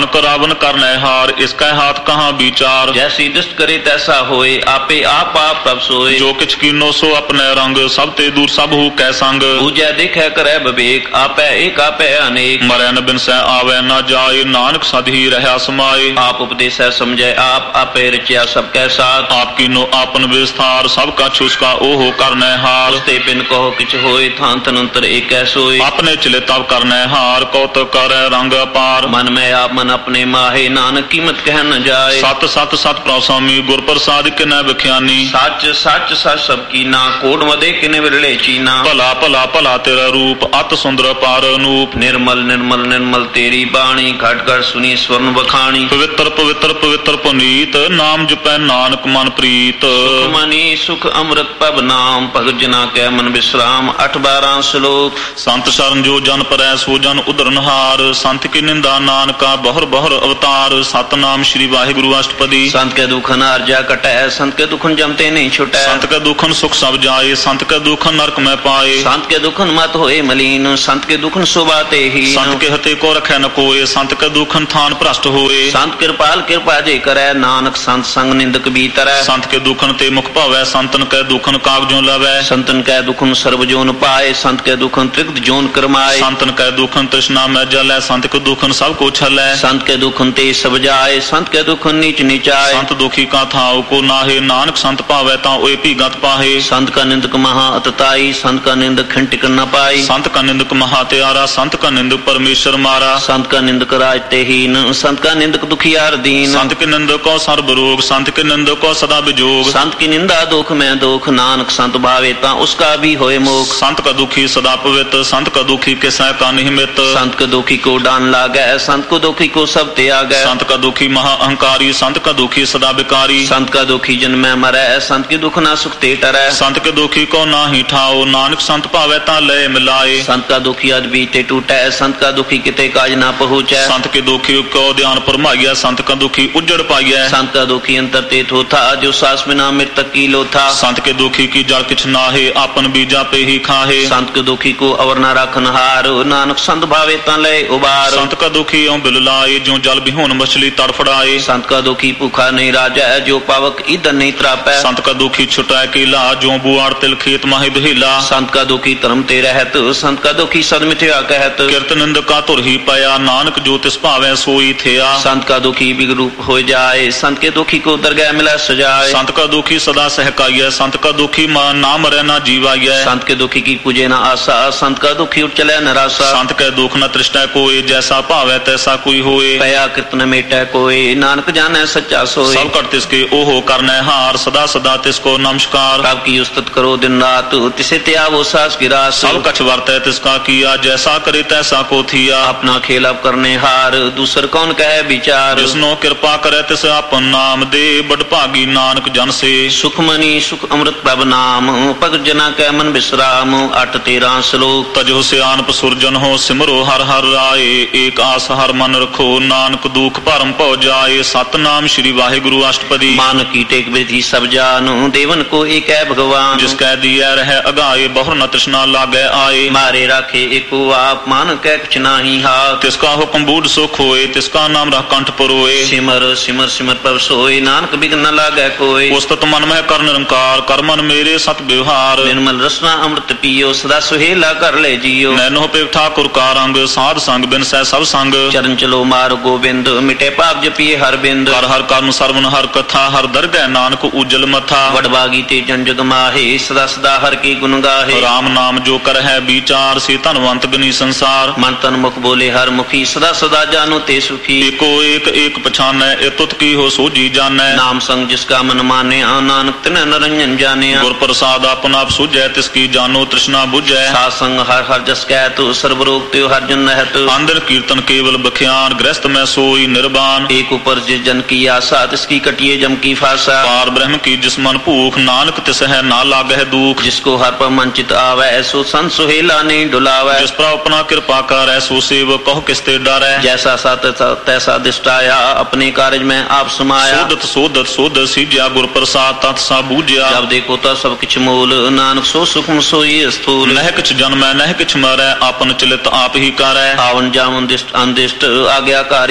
रावण करने हार, इसका हाथ कहाँ विचार। जैसी दृष्ट करे तैसा होए, आपे आप प्रभ सोए। जो किछ कीनो सो अपने रंग, सब ते दूर सब हु कै संग। पूजै देखे करे विवेक, आपै एक आपै अनेक। मरै न बिन सै आवे न जाए, नानक सद ही रहा समाए। आप उपदेश समझे आप, आपे रचिया सबकै साथ। आप कीनो आपन विस्तार, सब का छुसका ओहो करने हार। उस्ते बिन कहो किछ होए, थान तनंतर एक सोए। अपने चले तब करने हार, कौतुक करे रंग अपार। मन में आप मन अपने माहे, नानक कीमत कह न जाए। सत सत सत प्रसामी, गुर प्रसाद किनै विख्यानी। सच सच सच सब कीना, कोड मदे किने विरले चीना। भला भला भला तेरा रूप, अत सुंदर पार अनूप। निर्मल निर्मल निर्मल तेरी बाणी, घट घट सुनी स्वर्ण बखाणी। पवित्र पवित्र पवित्र पुनीत, नाम जपै नानक मन प्रीत। सुख मनी सुख अमृत पब नाम, भगत जना कै मन विश्राम। 8-12 श्लोक। संत शरण जो जन परै, सो जन उदरनहार। संत की निंदा नानका, बहुर बहुर अवतार। सतनाम श्री वाहिगुरु अष्टपदी। संत के दुखन आर्जा कटै, संत के दुखन जमते नहीं छुटै। संत के दुखन सुख सब जाए, संत के दुखन नरक में पाए। संत के दुखन मत होए मलीन, संत के दुखन शोभाते ही। संत के हते को रखे न कोय, संत के दुखन थान भ्रष्ट होए। संत कृपाल कृपा जे करै, नानक संत संग निंदक भीतरै। संत के दुखन ते मुख भावै, संतन के दुखन कागजों लवै। संतन कै दुखन सर्व जोन पाए, संत के दुखन त्रिगत जोन करमाए। संतन के दुखन तृष्णा में जलै, संत के दुखन सब को छलै। संत के दुखन ते सब जाए, संत के दुखन नीच नीचाए। संत दुखी का थाव को नाहे, नानक संत पावै ता ओए भीगत पाहे। संत का निंदक महा अतताई, संत का निंदक खंटिक न पाई। संत का निंदक महा त्यारा, संत का निंदक परमेश्वर मारा। संत का निंदक राज ते हीन, संत का निंदक दुखियार दीन। संत के निंदक को सर्व रोग, संत के निंदक को सदा विजोग। संत की निंदा दुख में दुख, नानक संत भावे ता उसका भी होए मोख। संत का दुखी सदा पवित्र, संत का दुखी किसै का निमित्त। संत के दुखी को डान लागै, संत को दुखी को सब त्यागै। संत का दुखी महा अहंकारी, संत का दुखी सदा विकारी। संत का दुखी जन में मरै, संत की दुख ना सुख ते टरै। संत के दुखी को नाही ठाओ, नानक संत पावै ता लय मिलाए। संत का दुखी अज बीते टूटै, संत का दुखी किते काज ना पहुँचै। संत के दुखी को ध्यान फरमाइया, संत का दुखी उजड़ पाइया। संत का दुखी अंतर ते थोथा, जो सास बिना मृतक की लोथा। संत के दुखी की जड़ किछ नाहे, आपन बीजा पे ही खाहे। संत के दुखी को अवर ना राखन हार, नानक संत भावे ता लय उबार। संत का दुखी औ बिल लाए, जो जल बिहोन मछली तड़फड़ाए। संत का दुखी भूखा नहीं राजा, जो पावक ईंधन नहीं त्रापै। संत का दुखी छुटाए केला, जो बुआड़ तिल खेत माही दुहेला। संत का दुखी धर्म ते रहत, संत का दुखी सद मिथ्या कहत। किरत निंद का तुर ही पाया, नानक जो तिस भावै सोई थिया। संत का दुखी बिगरूप हो जाए, संत के दुखी को दरगाह मिला सजाए। संत का दुखी सदा सहकाइय, संत का दुखी ना मरै ना जीवाइय। संत के दुखी की पूजे न आशा, संत का दुखी उठ चले निराशा। संत के दुख न तृष्टै कोय, जैसा भावै तैसा कोई होए। पया कृत न मेटै कोय, नानक जाने सच्चा सोए। सब कर तिसके ओहो करने हार, सदा सदा तिसको नमस्कार। कब की उस्तत करो दिन रात, तिसे त्यागो सास की रास। सब कछ वर्तै तिसका किया, जैसा करे तैसा को थिया। अपना खेल अब करने हार, दूसर कौन कहे विचार। जिसनो कृपा करे तिस आपन नाम दे, बड़ भागी नानक जन से। सुख मनी सुख अमृत प्रभ नाम, भगत जना कै मन विश्राम। 8-13 श्लोक। तजो सियानप सुरजन हो, सिमरो हर हर राय। एक आस हर मन रखो, नानक दुख भरम पौ जाए। सतनाम श्री वाहिगुरु अष्टपदी। मान की टेक विधि सब जानो, देवन को एक है भगवान। जिसकै दिया रहे अगाए, बहुर न तृष्णा लागे आए। मारे राखे एको आप, मान कै कुछ नाही हाथ। तिसका हुक्म बूढ़ सुख होए, तिसका नाम रह कंठ परोए। सिमर सिमर सिमर प्रभ सोए, नानक बिघ्न न लागे कोय। उस्तत मन में कर निरंकार, कर मन मेरे सत व्यवहार। निर्मल रसना अमृत पियो, सदा सुहेला कर ले जियो। नैनो पे ठाकुर का रंग, साध संग बिन सै सब संग। चरण चलो मार गोविंद, मिटे पाप जपिए हर बिंद। हर हर कर्म सर्वन हर कथा, हर दरगह नानक उज्जल मथा। वडभागी ते जन जग माहे, सदा सदा हर की गुण गाहे। राम नाम जो कर है विचार, से धनवंत गनी संसार। मन तन मुख बोले हर मुखी, सदा सदा जानो ते सुखी। एको एक एक पछानै, एतुत की हो सोजी जानै। नाम संग जिसका मन माने, नानक तिन निरंजन जाने। गुर प्रसाद अपन आप सुझै, तिसकी जानो तृष्णा बुझै। सात संग हर हर जस कहत, सर्व रोग त्यो हर जन रहत। अंदर कीर्तन केवल बख्यान, गृहस्थ में सोई निर्वाण। एक ऊपर जिस जन की आशा, तिसकी कटिए जम की फासा। पार ब्रह्म की जिस मन भूख, नानक तिस है ना लागह दुख। जिसको हर पर मन चित आवे, ऐसो संत सुहेला नहीं डुलावे। जिस पर अपना कृपा कर, ऐसो सेव कहो किसते डरै। जैसा सात तैसा दिष्टाया, अपने कार्य में आप समाया। सोदत सोदत सोदत सीज्या, गुर प्रसाद तत् सा बूझया। जब देखो तो सब किछ मूल, नानक सो सुखम सोई स्थूल। नह किछ जन्मै नह किछ मरै, आपन चलित आप ही करै। आवन जावन दिष्ट अनदिष्ट, आज्ञाकारी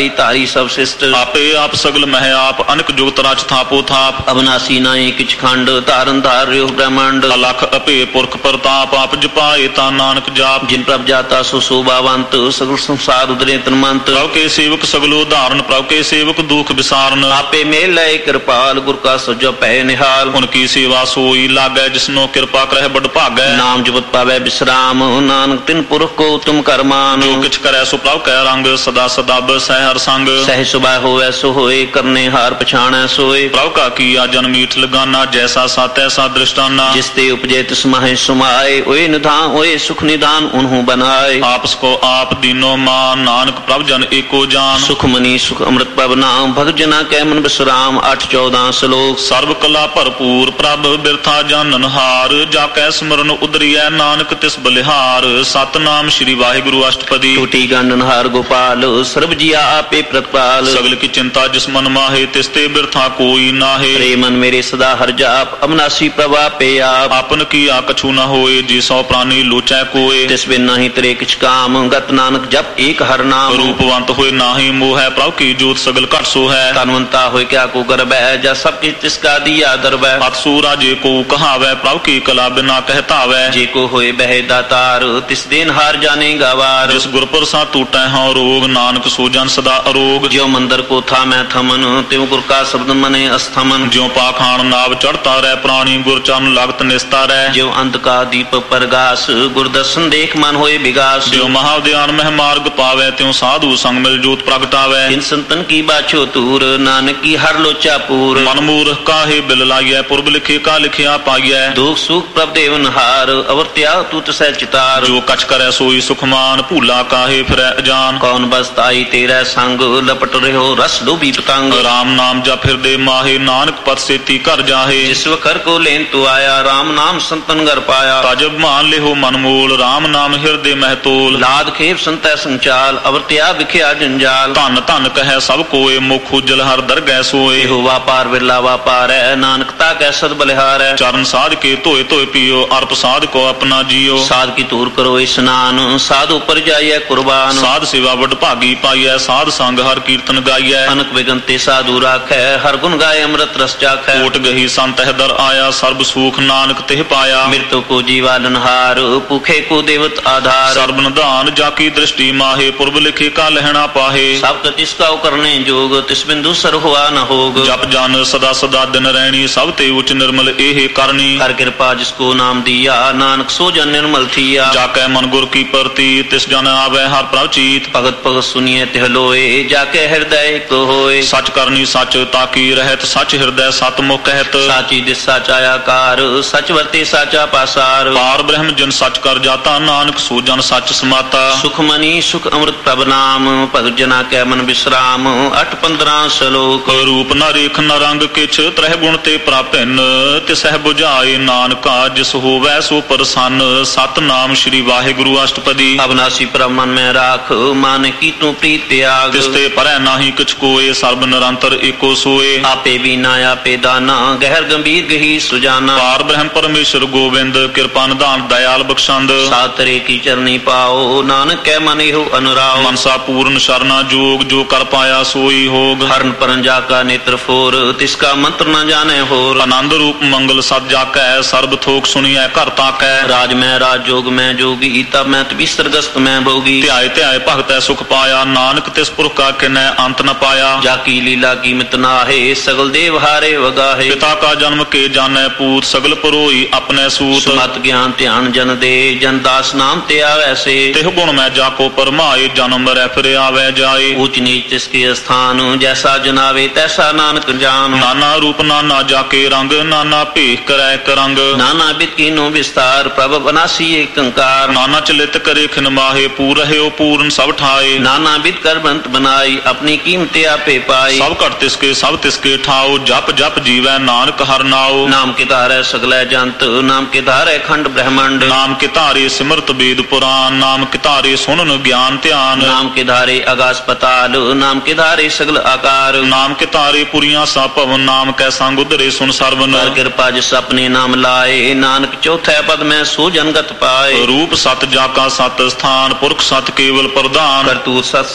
ਧਾਰੀ ਧਾਰੀ ਸਭ ਸਿਸ਼ਟ ਆਪੇ ਆਪ ਸਗਲ ਮਹਿ ਆਪ ਅਨਕ ਜੁਗਤ ਰਚ ਥਾਪੋ ਥਾਪ ਅਬਨਾਸੀ ਨਾਹੀ ਕਿਛ ਖੰਡ ਧਾਰਨ ਧਾਰ ਰਿਓ ਬ੍ਰਹਮੰਡ ਅਲਖ ਅਪੇ ਪੁਰਖ ਪ੍ਰਤਾਪ ਆਪ ਜਪਾਏ ਤਾਂ ਨਾਨਕ ਜਾਪ ਜਿਨ ਪ੍ਰਭ ਜਾਤਾ ਸੋ ਸੋਭਾਵੰਤ ਸਗਲ ਸੰਸਾਰ ਉਦਰੇ ਤਨਮੰਤ ਪ੍ਰਭ ਕੇ ਸੇਵਕ ਸਗਲੋ ਧਾਰਨ ਪ੍ਰਭ ਕੇ ਸੇਵਕ ਦੁਖ ਵਿਸਾਰਨ ਆਪੇ ਮੇਲ ਲੈ ਕਿਰਪਾਲ ਗੁਰ ਕਾ ਸਜੋ ਪੈ ਨਿਹਾਲ ਹੁਣ ਕੀ ਸੇਵਾ ਸੋਈ ਲਾਗੈ ਜਿਸਨੋ ਕਿਰਪਾ ਕਰਹਿ ਬੜ ਭਾਗੈ ਨਾਮ ਜਪਤ ਪਾਵੈ ਬਿਸਰਾਮ ਨਾਨਕ ਤਿਨ ਪੁਰਖ ਕੋ ਤੁਮ ਕਰਮਾਨ ਜੋ ਕਿਛ ਕਰੈ ਸੋ ਪ੍ਰਭ ਕੈ ਰੰਗ ਸਦਾ ਸਦਾਬ ਸਹਿ ਹਰ ਸੰਗ ਸਹਿ ਸੁਭਾ ਹੋਵੈ ਸੋ ਹੋਏ ਕਰਨੇ ਹਾਰ ਪਛਾਣੈ ਸੋਏ ਪ੍ਰਭ ਕਾ ਕੀਆ ਜਨ ਮੀਠ ਲਗਾਨਾ ਜੈਸਾ ਸਤ ਐਸਾ ਦ੍ਰਿਸ਼ਟਾਨਾ ਜਿਸ ਤੇ ਉਪਜੇ ਤਿਸ ਮਾਹਿ ਸੁਮਾਏ ਓਏ ਨਿਧਾਨ ਓਏ ਸੁਖ ਨਿਦਾਨ ਉਨਹੂ ਬਨਾਏ ਆਪਸ ਕੋ ਆਪ ਦੀਨੋ ਮਾਨ ਨਾਨਕ ਪ੍ਰਭ ਜਨ ਏਕੋ ਜਾਨ ਸੁਖ ਮਨੀ ਸੁਖ ਅੰਮ੍ਰਿਤ ਪਵ ਨਾਮ ਭਗਤ ਜਨਾ ਕੈ ਮਨ ਬਿਸਰਾਮ 8-14 ਸ਼ਲੋਕ ਸਰਬ ਕਲਾ ਭਰਪੂਰ ਪ੍ਰਭ ਬਿਰਥਾ ਜਾਣਨ ਹਾਰ ਜਾ ਕੈ ਸਿਮਰਨ ਉਦਰੀਐ ਨਾਨਕ ਤਿਸ ਬਲਿਹਾਰ ਸਤਨਾਮ ਸ੍ਰੀ ਵਾਹਿਗੁਰੂ ਅਸ਼ਟਪਦੀ ਟੂਟੀ ਗੰਡਨ ਹਾਰ ਗੋਪਾਲ ਸਰਬ ਜੀਆ ਆਪੇ ਪ੍ਰਤਪਾਲ ਸਗਲ ਕੀ ਚਿੰਤਾ ਜਿਸ ਮਨ ਮਾਹੇ ਤਿਸ ਤੇ ਬਿਰਥਾ ਕੋਈ ਨਾਹੇ ਰੇ ਮਨ ਮੇਰੇ ਸਦਾ ਹਰ ਜਾਪ ਅਬਨਾਸੀ ਪ੍ਰਭ ਆਪੇ ਆਪ ਆਪਨ ਕੀ ਆ ਕਛੂ ਨ ਹੋਏ ਜੀ ਸੋ ਪ੍ਰਾਨੀ ਲੋਚੈ ਕੋਏ ਤਿਸ ਬਿਨ ਨਹੀਂ ਤੇਰੇ ਕਿਛ ਕਾਮ ਗਤ ਨਾਨਕ ਜਪ ਏਕ ਹਰ ਨਾਮ ਰੂਪਵੰਤ ਹੋਏ ਨਾਹੀ ਮੋਹ ਹੈ ਪ੍ਰਭ ਕੀ ਜੋਤ ਸਗਲ ਘਟ ਸੋ ਹੈ ਤਨਵੰਤਾ ਹੋਏ ਕਿਆ ਕੋ ਗਰਬੈ ਜਾ ਸਭ ਕੀ ਤਿਸ ਕਾ ਦੀਆ ਦਰਬੈ ਅਤਸੂਰਾ ਜੇ ਕੋ ਕਹਾਵੈ ਪ੍ਰਭ ਕੀ ਕਲਾ ਬਿਨਾ ਕਹਿਤਾਵੈ ਜੇ ਕੋ ਹੋਏ ਬਹਿ ਦਾਤਾਰ ਤਿਸ ਦੇਨ ਹਾਰ ਜਾਣੇ ਗਵਾਰ ਜਿਸ ਗੁਰ ਪ੍ਰਸਾਦ ਟੂਟੈ ਹਉ ਰੋਗ ਨਾਨਕ ਸੋ ਜਨ ਸਦਾ ਅਰੋਗ ਜਿਉ ਮੰਦਰ ਕੋ ਥਾ ਮੈਂ ਥਮਨ ਤਿਉ ਗੁਰ ਕਾ ਸ਼ਬਦ ਮਨੇ ਅਸਥਮਨ ਜਿਉ ਪਾਖਾਨ ਨਾਭ ਚੜਤਾ ਰਹਿ ਪ੍ਰਾਣੀ ਗੁਰ ਚਰਨ ਲਗਤ ਨਿਸਤਾ ਰਹਿ ਜਿਉ ਅੰਧ ਕਾ ਦੀਪ ਪ੍ਰਗਾਸ ਗੁਰ ਦਰਸ਼ਨ ਦੇਖ ਮਨ ਹੋਏ ਵਿਗਾਸ ਜਿਉ ਮਹਾਵਿਦਿਆਨ ਮਹਿ ਮਾਰਗ ਪਾਵੈ ਤਿਉ ਸਾਧੂ ਸੰਗ ਮਿਲ ਜੋਤ ਪ੍ਰਗਟਾਵੈ ਤਿਨ ਸੰਤਨ ਕੀ ਬਾਛੋ ਤੂਰ ਨਾਨਕ ਕੀ ਹਰ ਲੋਚਾ ਪੂਰ ਮਨ ਮੂਰਖ ਕਾਹੇ ਬਿਲ ਲਾਈਐ ਪੁਰਬ ਲਿਖੇ ਕਾ ਲਿਖਿਆ ਪਾਈਐ ਦੁਖ ਸੁਖ ਪ੍ਰਭ ਦੇਵਨ ਹਾਰ ਅਵਰ ਤਿਆਗ ਤੂ ਤਸੈ ਚਿਤਾਰ ਜੋ ਕਛ ਕਰੈ ਸੋਈ ਸੁਖਮਾਨ ਭੂਲਾ ਕਾਹੇ ਫਿਰੈ ਅਜਾਨ ਕੌਣ ਬਸਤਾਈ ਤੇਰਾ ਸੰਗ ਲਪਟ ਰਹਿਓ ਰਸ ਲੋਭੀ ਪਤੰਗ ਰਾਮ ਨਾਮ ਜਪ ਹਿਰਦੇ ਮਾਹੇ ਨਾਨਕ ਪਤ ਸੇਤੀ ਘਰ ਜਾਹੇ ਜਿਸ ਵਖਰ ਕੋ ਲੈਨ ਤੂ ਆਇਆ ਰਾਮ ਨਾਮ ਸੰਤਨ ਘਰ ਪਾਇਆ ਤਜਬ ਮਾਨ ਲਿਹੋ ਮਨ ਮੂਲ ਰਾਮ ਨਾਮ ਹਿਰਦੇ ਮਹਿ ਤੋਲ ਲਾਦ ਖੇਪ ਸੰਤੈ ਸੰਚਾਲ ਅਵਰ ਤਿਆਗ ਵਿਖਿਆ ਜੰਜਾਲ ਧਨ ਧਨ ਕਹੈ ਸਭ ਕੋਏ ਮੁਖ ਉਜਲ ਹਰ ਦਰਗਹਿ ਸੋਏ ਇਹੋ ਵਾਪਾਰ ਵਿਰਲਾ ਵਾਪਾਰੈ ਨਾਨਕ ਤਾ ਕੈ ਸਦ ਬਲਿਹਾਰੈ ਚਰਨ ਸਾਧ ਕੇ ਧੋਏ ਧੋਏ ਪੀਓ ਅਰਪ ਸਾਧ ਕੋ ਆਪਣਾ ਜੀਓ ਸਾਧ ਕੀ ਧੂਰ ਕਰੋ ਇਸਨਾਨ ਸਾਧ ਉਪਰ ਜਾਈਐ ਕੁਰਬਾਨ ਸਾਧ ਸੇਵਾ ਵਡ ਭਾਗੀ ਪਾਈਐ ਸਾਧ ਸੰਗ ਹਰ ਕੀਰਤਨ ਗਾਈਐ ਅਨਕ ਵਿਗਨ ਤੇ ਸਾਧੂ ਰਾਖੈ ਹਰ ਗੁਣ ਗਾਏ ਅੰਮ੍ਰਿਤ ਰਸ ਚਾਖੈ ਕੋਟ ਗਹੀ ਸੰਤ ਹਿਦਰ ਆਇਆ ਸਰਬ ਸੂਖ ਨਾਨਕ ਤਿਹ ਪਾਇਆ ਮਿਰਤੁ ਕੋ ਜੀਵਾਲਨਹਾਰ ਭੁਖੇ ਕੋ ਦੇਵਤ ਆਧਾਰ ਸਰਬ ਨਿਧਾਨ ਜਾ ਕੀ ਦ੍ਰਿਸ਼ਟੀ ਮਾਹੇ ਪੁਰਬ ਲਿਖੇ ਕਾ ਲਹਿਣਾ ਪਾਹੇ ਸਭ ਤਿਸ ਕਾ ਕਰਨੇ ਜੋਗ ਤਿਸ ਬਿੰਦੂ ਸਰ ਹੋਆ ਨ ਹੋਗ ਜਪ ਜਨ ਸਦਾ ਸਦਾ ਦਿਨ ਰਹਿਣੀ ਸਭ ਤੇ ਉਚ ਨਿਰਮਲ ਇਹ ਕਰਨੀ ਕਰ ਕਿਰਪਾ ਜਿਸ ਕੋ ਨਾਮ ਦੀਆ ਨਾਨਕ ਸੋ ਜਨ ਨਿਰਮਲ ਥੀਆ ਜਾ ਕੈ ਮਨ ਗੁਰ ਕੀ ਪ੍ਰਤੀ ਤਿਸ ਜਨ ਆਵੈ ਹਰ ਪ੍ਰਭ ਚੀਤ ਭਗਤ ਭਗਤ ਸੁਨੀਏ ਤਿਹ ਲੋਏ ਜਾ ਕੇ ਹਿਰਦੈ ਇਕ ਹੋਏ ਸੱਚ ਕਰਨੀ ਸੱਚ ਤਾਕੀ ਰਹਿਤ ਸੱਚ ਹਿਰਦੈ ਸਤ ਮੁਖ ਕਹਿਤ ਸਾਚੀ ਦਿਸ ਸਾਚਾ ਆਕਾਰ ਸਚ ਵਰਤੇ ਸਾਚਾ ਪਾਸਾਰ ਪਾਰ ਬ੍ਰਹਮ ਜਨ ਸੱਚ ਕਰ ਜਾਤਾ ਨਾਨਕ ਸੋ ਜਨ ਸੱਚ ਸਮਾਤਾ ਸੁਖ ਮਨੀ ਸੁਖ ਅੰਮ੍ਰਿਤ ਪ੍ਰਭ ਨਾਮ ਭਗਤ ਜਨਾ ਕੈ ਮਨ ਬਿਸਰਾਮ 8-15 ਸ਼ਲੋਕ ਰੂਪ ਨ ਰੇਖ ਨ ਰੰਗ ਕਿਛ ਤ੍ਰਹਿ ਗੁਣ ਤੇ ਪ੍ਰਾਪਿਨ ਤਿਸਹਿ 부ਝਾਏ ਨਾਨਕਾ ਜਿਸ ਹੋਵੈ ਸੋ ਪ੍ਰਸੰਨ ਸਤਨਾਮ ਸ੍ਰੀ ਵਾਹਿਗੁਰੂ ਅਸ਼ਟਪਦੀ ਅਬਨਾਸੀ ਪ੍ਰਭ ਮਨ ਮੈਂ ਰਾਖ ਮਨ ਕੀ ਤੂੰ ਪ੍ਰੀਤ ਤਿਆਗ ਤਿਸ ਤੇ ਪਰੈ ਨਾਹੀ ਕਿਛ ਕੋਏ ਸਰਬ ਨਿਰੰਤਰ ਏਕੋ ਸੋਏ ਆਪੇ ਬੀਨਾ ਆਪੇ ਦਾਨਾ ਗਹਿਰ ਗੰਭੀਰ ਗਹੀ ਸੁਜਾਨਾ ਪਾਰ ਬ੍ਰਹਮ ਪਰਮੇਸ਼ਰ ਗੋਬਿੰਦ ਕਿਰਪਾ ਨਿਧਾਨ ਦਇਆਲ ਬਖਸ਼ੰਦ ਸਾਤਰੇ ਕੀ ਚਰਨੀ ਪਾਓ ਨਾਨਕ ਕੈ ਮਨ ਇਹੋ ਅਨੁਰਾਓ ਮਨਸਾ ਪੂਰਨ ਸ਼ਰਨਾ ਜੋਗ ਜੋ ਕਰ ਪਾਇਆ ਸੋਈ ਹੋਗ ਹਰਨ ਪਰਨ ਜਾ ਕਾ ਨੇਤਰ ਫੋਰ ਤਿਸ ਕਾ ਮੰਤਰ ਨ ਜਾਣੈ ਹੋਰ ਆਨੰਦ ਰੂਪ ਮੰਗਲ ਸਦ ਜਾਕੈ ਸਰਬ ਥੋਕ ਸੁਣੀਐ ਘਰ ਤਾਕੈ ਰਾਜ ਮੈਂ ਰਾਜ ਜੋਗ ਮੈਂ ਜੋਗੀ ਤਬ ਮੈਂ ਤਬੀ ਸਰਗਸਤ ਮੈਂ ਭੋਗੀ ਧਿਆਏ ਧਿਆਏ ਭਗਤੈ ਸੁਖ ਪਾਇਆ ਨਾਨਕ ਤਿਸ ਪੁਰਖ ਕਾ ਕਿਨੈ ਅੰਤ ਨ ਪਾਇਆ ਜਾ ਕੀ ਲੀਲਾ ਕੀਮਤ ਨਾਹੇ ਸਗਲ ਦੇਵ ਹਾਰੇ ਵਗਾਹੇ ਪਿਤਾ ਕਾ ਜਨਮ ਕੇ ਜਾਣੈ ਪੂਤ ਸਗਲ ਪਰੋਈ ਆਪਣੇ ਸੂਤ ਸਮਤ ਗਿਆਨ ਧਿਆਨ ਜਨ ਦੇ ਜਨ ਦਾਸ ਨਾਮ ਤੇ ਆਵੈ ਸੇ ਤਿਹ ਗੁਣ ਮੈਂ ਜਾ ਕੋ ਪਰਮਾਏ ਜਨਮ ਰਹਿ ਫਿਰ ਆਵੈ ਜਾਏ ਊਚ ਨੀਚ ਤਿਸ ਕੇ ਸਥਾਨ ਜੈਸਾ ਜਨਾਵੇ ਤੈਸਾ ਨਾਨਕ ਜਾਨ ਨਾਨਾ ਰੂਪ ਨਾਨਾ ਜਾ ਕੇ ਰੰਗ ਨਾਨਾ ਭੇਖ ਕਰੈ ਕਰੰਗ ਨਾਨਾ ਬਿਤ ਕੀਨੋ ਵਿਸਤਾਰ ਪ੍ਰਭ ਬਨਾਸੀ ਏਕ ਅੰਕਾਰ ਨਾਨਾ ਚਲਿਤ ਕਰੇ ਖਿਨ ਮਾਹੇ ਪੂਰ ਰਹਿਓ ਪੂਰਨ ਸਭ ਠਾਏ ਨਾਨਾ ਬਿਤ ਕਰ ਬੰਤ ਬਨਾਈ ਆਪਣੀ ਕੀਮਤ ਆਪੇ ਪਾਈ ਸਭ ਘਟ ਤਿਸਕੇ ਸਭ ਤਿਸਕੇ ਠਾਓ ਜਪ ਜਪ ਜੀਵੈ ਨਾਨਕ ਹਰਿ ਨਾਉ ਨਾਮ ਕੇ ਧਾਰੈ ਸਗਲੈ ਜੰਤ ਨਾਮ ਕੇ ਧਾਰੈ ਖੰਡ ਬ੍ਰਹਮੰਡ ਨਾਮ ਕੇ ਧਾਰੇ ਸਿਮਰਤ ਵੇਦ ਪੁਰਾਨ ਨਾਮ ਕੇ ਧਾਰੇ ਸੁਣਨ ਗਿਆਨ ਧਿਆਨ ਨਾਮ ਕੇ ਧਾਰੇ ਆਗਾਸ ਪਤਾਲ ਨਾਮ ਕੇ ਧਾਰੇ ਸਗਲ ਆਕਾਰ ਨਾਮ ਕੇ ਧਾਰੇ ਪੁਰੀਆਂ ਸਾ ਭਵਨ ਨਾਮ ਕੈ ਸੰਗ ਉਧਰੇ ਸੁਨ ਸਰਵਨ ਕਰ ਕਿਰਪਾ ਜਿਸ ਆਪਣੇ ਨਾਮ ਲਾਏ ਨਾਨਕ ਚੌਥੈ ਪਦ ਮੈਂ ਸੋ ਜਨਗਤ ਪਾਏ ਰੂਪ ਸਤ ਜਾ ਕਾ ਸਤ ਸਥਾਨ ਪੁਰਖ ਸਤ ਕੇਵਲ ਪ੍ਰਧਾਨ ਕਰਤੂਤ ਸਤ ਸਤ ਜਾ ਕੀ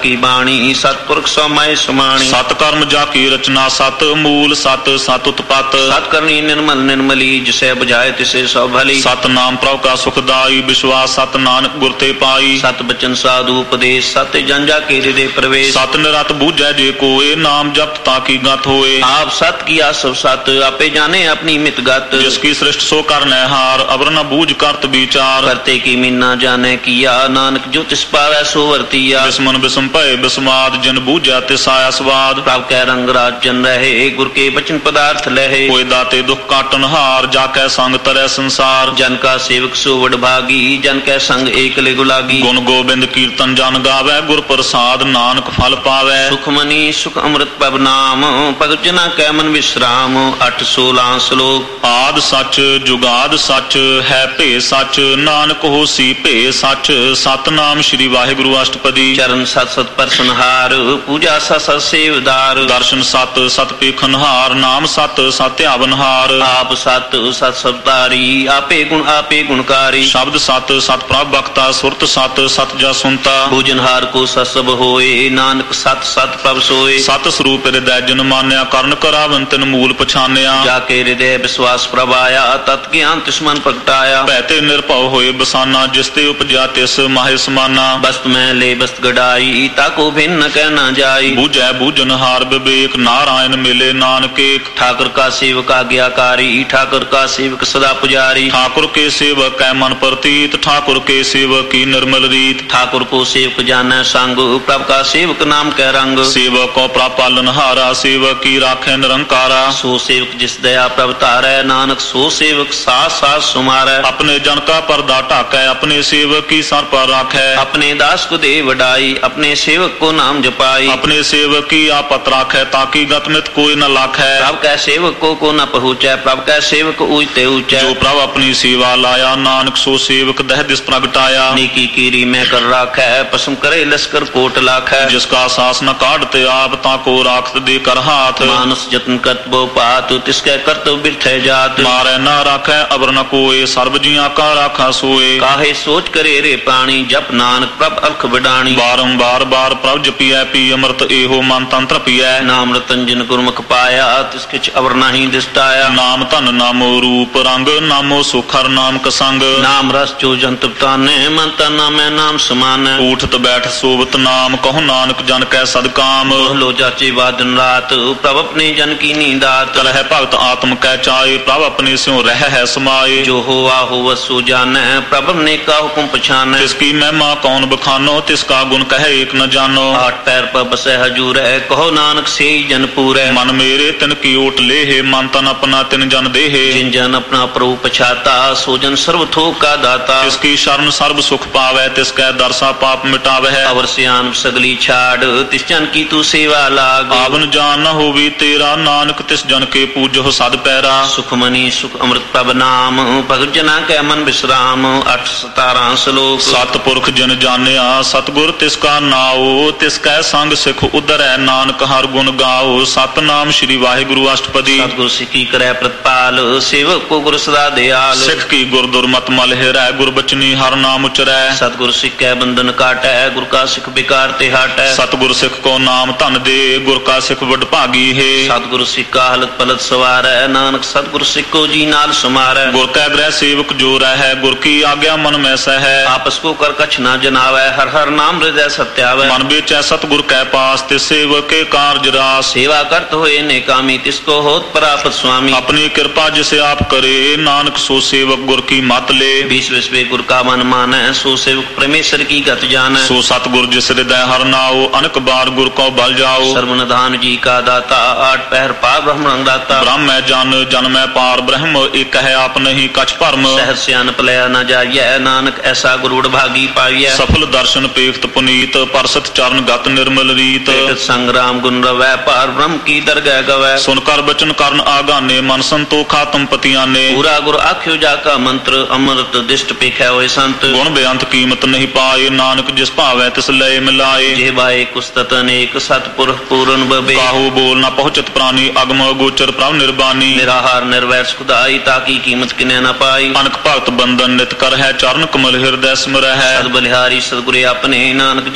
ਕੀ ਬਾਣੀ ਸਤਿਪੁਰਖ ਸਮਾਏ ਸਮਾਣੀ। ਸਤ ਕਰਮ ਜਾ ਕੀ ਰਚਨਾ ਸਤ ਮੂਲ ਸਤ ਸਤ ਉਤਪਤ ਸਤ ਕਰਨੀ ਨਿਰਮਲ ਨਿਰਮਲੀ ਜਿਸੇ ਬੁਝਾਏ ਤਿਸੇ ਸਭ ਭਲੀ। ਸਤ ਨਾਮ ਪ੍ਰਭ ਕਾ ਸੁਖਦਾਈ ਵਿਸ਼ਵਾਸ ਸਤ ਨਾਨਕ ਗੁਰ ਤੇ ਪਾਈ। ਸਤ ਬਚਨ ਸਾਧੂ ਉਪਦੇਸ਼ ਸਤ ਜਨ ਜਾ ਕੇ ਹਿਰਦੇ ਪ੍ਰਵੇਸ਼। ਸਤ ਨਿਰਤ ਬੂਝੈ ਜੇ ਕੋਏ ਨਾਮ ਜਪਤ ਤਾਂ ਕੀ ਗਤ ਹੋਏ। ਆਪ ਸਤ ਕੀਆ ਸਭ ਸਤ ਆਪੇ ਜਾਣੇ ਆਪਣੀ ਮਿਤ ਗਤ। ਜਿਸ ਕੀ ਸ੍ਰਿਸ਼ਟ ਸੋ ਕਰਨੈ ਹਾਰ ਅਵਰ ਨ ਬੂਝ ਕਰਤ ਵਿਚਾਰ। ਕਰਤੇ ਕੀ ਮੀਨਾ ਜਾਣੈ ਕੀਆ ਨਾਨਕ ਜੋ ਤਿਸ ਪਾਵੈ ਸੋ ਵਰਤੀਆ। ਬਿਸਮਨ ਬਿਸਮ ਭਏ ਬਿਸਮਾਦ ਜਿਨ ਬੂਝੈ ਤਿਸ ਆਇਆ ਸਵਾਦ। ਪ੍ਰਭ ਕੈ ਰੰਗ ਰਾਜਨ ਰਹੇ ਗੁਰ ਕੇ ਬਚਨ ਪਦਾਰਥ ਲਹੇ। ਹੋਏ ਦਾਤੇ ਦੁਖ ਕਾਟਨ ਹਾਰ ਜਾ ਕੈ ਸੰਗ ਤਰੈ ਸੰਸਾਰ। ਜਨ ਕਾ ਸੇਵਕ ਸੋ ਵਡਭਾਗੀ ਜਨ ਕੈ ਸੰਗ ਏਕਲੇ ਗੁਲਾਗੀ। ਗੁਣ ਗੋਬਿੰਦ ਕੀਰਤਨ ਜਨ ਗਾਵੈ ਗੁਰ ਪ੍ਰਸਾਦ ਨਾਨਕ ਫਲ ਪਾਵੈ। ਸੁਖ ਮਨੀ ਸੁਖ ਅੰਮ੍ਰਿਤ ਪਵ ਨਾਮ ਭਗਤ ਜਨਾ ਕੈ ਮਨ ਵਿਸਰਾਮ। 816 ਸ਼ਲੋਕ। ਆਦ ਸੱਚ ਜੁਗਾਦ ਸੱਚ ਹੈ ਭੇ ਸੱਚ ਨਾਨਕ ਹੋਸੀ ਭੇ ਸੱਚ। ਸਤਨਾਮ ਸ੍ਰੀ ਵਾਹਿਗੁਰੂ ਅਸ਼ਟਪਦੀ। ਚਰਨ ਸਤ ਸਤ ਪਰਸਨਹਾਰ ਪੂਜਾ ਸਤ ਸਤ ਸੇਵਦਾਰ। ਦਰਸ਼ਨ ਸਤ ਸਤ ਪੇਖਨਹਾਰ ਨਾਮ ਸਤ ਸਤ ਧਿਆਵਨਹਾਰ। ਆਪ ਸਤ ਸਤ ਸਬਤਾਰੀ ਆਪੇ ਗੁਣਕਾਰੀ। ਸ਼ਬਦ ਸਤ ਸਤ ਪ੍ਰਭ ਬਖਤਾ ਸੁਰਤ ਸਤ ਸਤ ਜਾ ਸੁਨਤਾ। ਭੋਜਨਹਾਰ ਕੋ ਸਤ ਸਭ ਹੋਏ ਨਾਨਕ ਸਤ ਸਤ ਪ੍ਰਭ ਸੋਏ। ਸਤ ਸਰੂਪ ਹਿਰਦੈ ਜਨ ਮਾਨਿਆ ਕਰਨ ਕਰਾਵਨ ਤਿਨ ਮੂਲ ਪਛਾਨਿਆ। ਜਾ ਕੇ ਹਿਰਦੈ ਵਿਸ਼ਵਾਸ ਪ੍ਰਭ ਆਇਆ ਤਤ ਗਿਆਨ ਤਿਸ ਮਨ ਪ੍ਰਗਟਾਇਆ। ਭੈ ਤੇ ਨਿਰਭਉ ਹੋਏ ਬਸਾਨਾ ਜਿਸ ਤੇ ਉਪਜਿਆ ਤਿਸ ਮਾਹੇ ਸਮਾਨਾ। ਬਸਤ ਮੈਂ ਲੈ ਬਸਤ ਗੜਾਈ ਤਾਕੋ ਭਿੰਨ ਨ ਕਹਿ ਨਾ ਜਾਈ। ਬੂਝੈ ਬੂਝਨਹਾਰ ਵਿਵੇਕ ਨਾਰਾਇਣ ਮਿਲੇ ਨਾਨਕੇ। ठाकुर का सेवक आज्ञाकारी ठाकुर का सेवक सदा पुजारी। ठाकुर के सेवक कै मन प्रतीत ठाकुर के सेवक की निर्मल रीत। ठाकुर को सेवक जानै संग प्रभ का सेवक नाम कै रंग। सेवक को प्रभ पालनहारा सेवक की राखै निरंकारा। सो सेवक जिस दया प्रभ तारै नानक सो सेवक साथ साथ सुमारै। अपने जन का पर्दा ढाकै अपने सेवक की सर पर राखै। अपने दास को दे वडाई अपने सेवक को नाम जपाई। अपने सेवक की आपत राखै ताकि गतमित कोई न लाखै। प्रभ कै सेवक को न पहुँचै प्रभ कै सेवक ऊंचते ऊंचै। जो प्रभ अपनी सेवा लाया नानक सो सेवक दह दिस प्रगटाया। नेकी कीरी मैं कर राखै पसम करे लश्कर कोट लाखै। जिसका सास न काटते आप ताको राखत दे कर हाथ। मानस जतन करत बो पात तिसकै करत बिरथै जात। मारै न राखै अबर न कोय सर्व जिया का राखा सोए। काहे सोच करे रे प्राणी जप नानक प्रभ अलख बिडाणी। बारंबार बार प्रभ जपिया पी अमृत एहो मन तंत्र पिया। नाम रतन जिन गुरमुख पाया तिसके अवर नहीं दिसटाया। नाम धन नामो रूप रंग नामो सुखर नाम कसंग। नाम रस जो जंत ताने मन तन नामै नाम समान। उठत बैठ सोवत नाम कहो नानक जन कै सदकाम। लो जाचे वादन रात प्रभ अपने जन की नींदात। कलह भगत आत्म कै चाहे प्रभ अपने स्यों रह है समाये। जो होवा होवत सो जानै प्रभ ने का हुक्म पछानै। तिसकी महिमा कौन बखानो तिसका गुण कहे एक न जानो। आठ पैर पर बसै हजूर है कहो नानक से जन पूरै। मन मेरे तिन की ओट ले मन तन अपना तिन जन देहे। जिन जन अपना प्रभु पछाता सो जन सर्व थोक का दाता। तिसकी शरण सर्व सुख पावै तिसकै दरसा पाप मिटावै। अवर सियान सगली छाड़ तिस जन की तू सेवा लाग। आवन जान न होवी तेरा नानक तिस जन के पूजो सद पैरा। सुख मनी सुख अमृत प्रभ नाम भगत जना कै मन विश्राम। 817 श्लोक। सतपुरख जन जानिया सतगुर तिसका नाओ तिसकै संग सिख उदरै नानक हर गुण गाओ। सतनाम श्री वाहिगुरु अष्टपदी। सतगुर सिखी करै प्रतिपाल सेवक को गुर सदा दयाल। सिख की गुर दुर्मत मल हिरै गुर बचनी हर नाम उचरै। सतगुर सिख कै बंधन काटै गुर का सिख बिकार ते हाटै। सतगुर सिख को नाम धन दे गुर का सिख वड भागी है। सतगुर सिख का हलत पलत सवारै नानक सतगुर सिख को जी नाल समारै। गुर कै ग्रह सेवक जो रहै गुर की आज्ञा मन में सहै। आपस को कर कछ न जनावै हर हर नाम हृदय सत्यावै। मन बेचै सतगुर कै पास तिस सेवक के कारज रास। सेवा करत होए नेकामी तिसको होत परापत स्वामी। अपनी कृपा जिसे आप करे नानक सो सेवक गुर की मत ले। बीस विश्वे गुर का मन मानै सो सेवक परमेश्वर की गत जानै। सो सतगुर जिस हृदय हर नाओ अनक बार गुर को बल जाओ। सर्वनिधान जी का दाता आठ पहर पार ब्रह्म रंगदाता। ब्रह्म है जन जन में पार ब्रह्म एक है आप नहीं कछ भरम। सहर सियान पलया न जाइए नानक ऐसा गुरुड़ भागी पाइए। सफल दर्शन पेखत पुनीत परसत चरण गत निर्मल रीत। संग्राम गुण रवै पार ब्रह्म की दरगह गवै। सुनकर बचन करन आगाने मन संतोखा तुम पतियाने। पूरा गुर आख्यो जाका मंत्र अमृत दिष्ट पेखै होए संत। गुण बेअंत कीमत नहीं पाए नानक जिस भावै तिस लय मिलाए। जेबाए कुस्तत अनेक सतपुर पूरन बबे। काहू बोल न पहुँचत प्राणी अगम गोचर प्रभ निर्बानी। निराहार निर्वैर सुखदाई ताकि कीमत किने न पाई। अनक भगत बंधन नित कर है चरण कमल हृदय स्मर है। सद बलिहारी सदगुरे अपने नानक जिस पर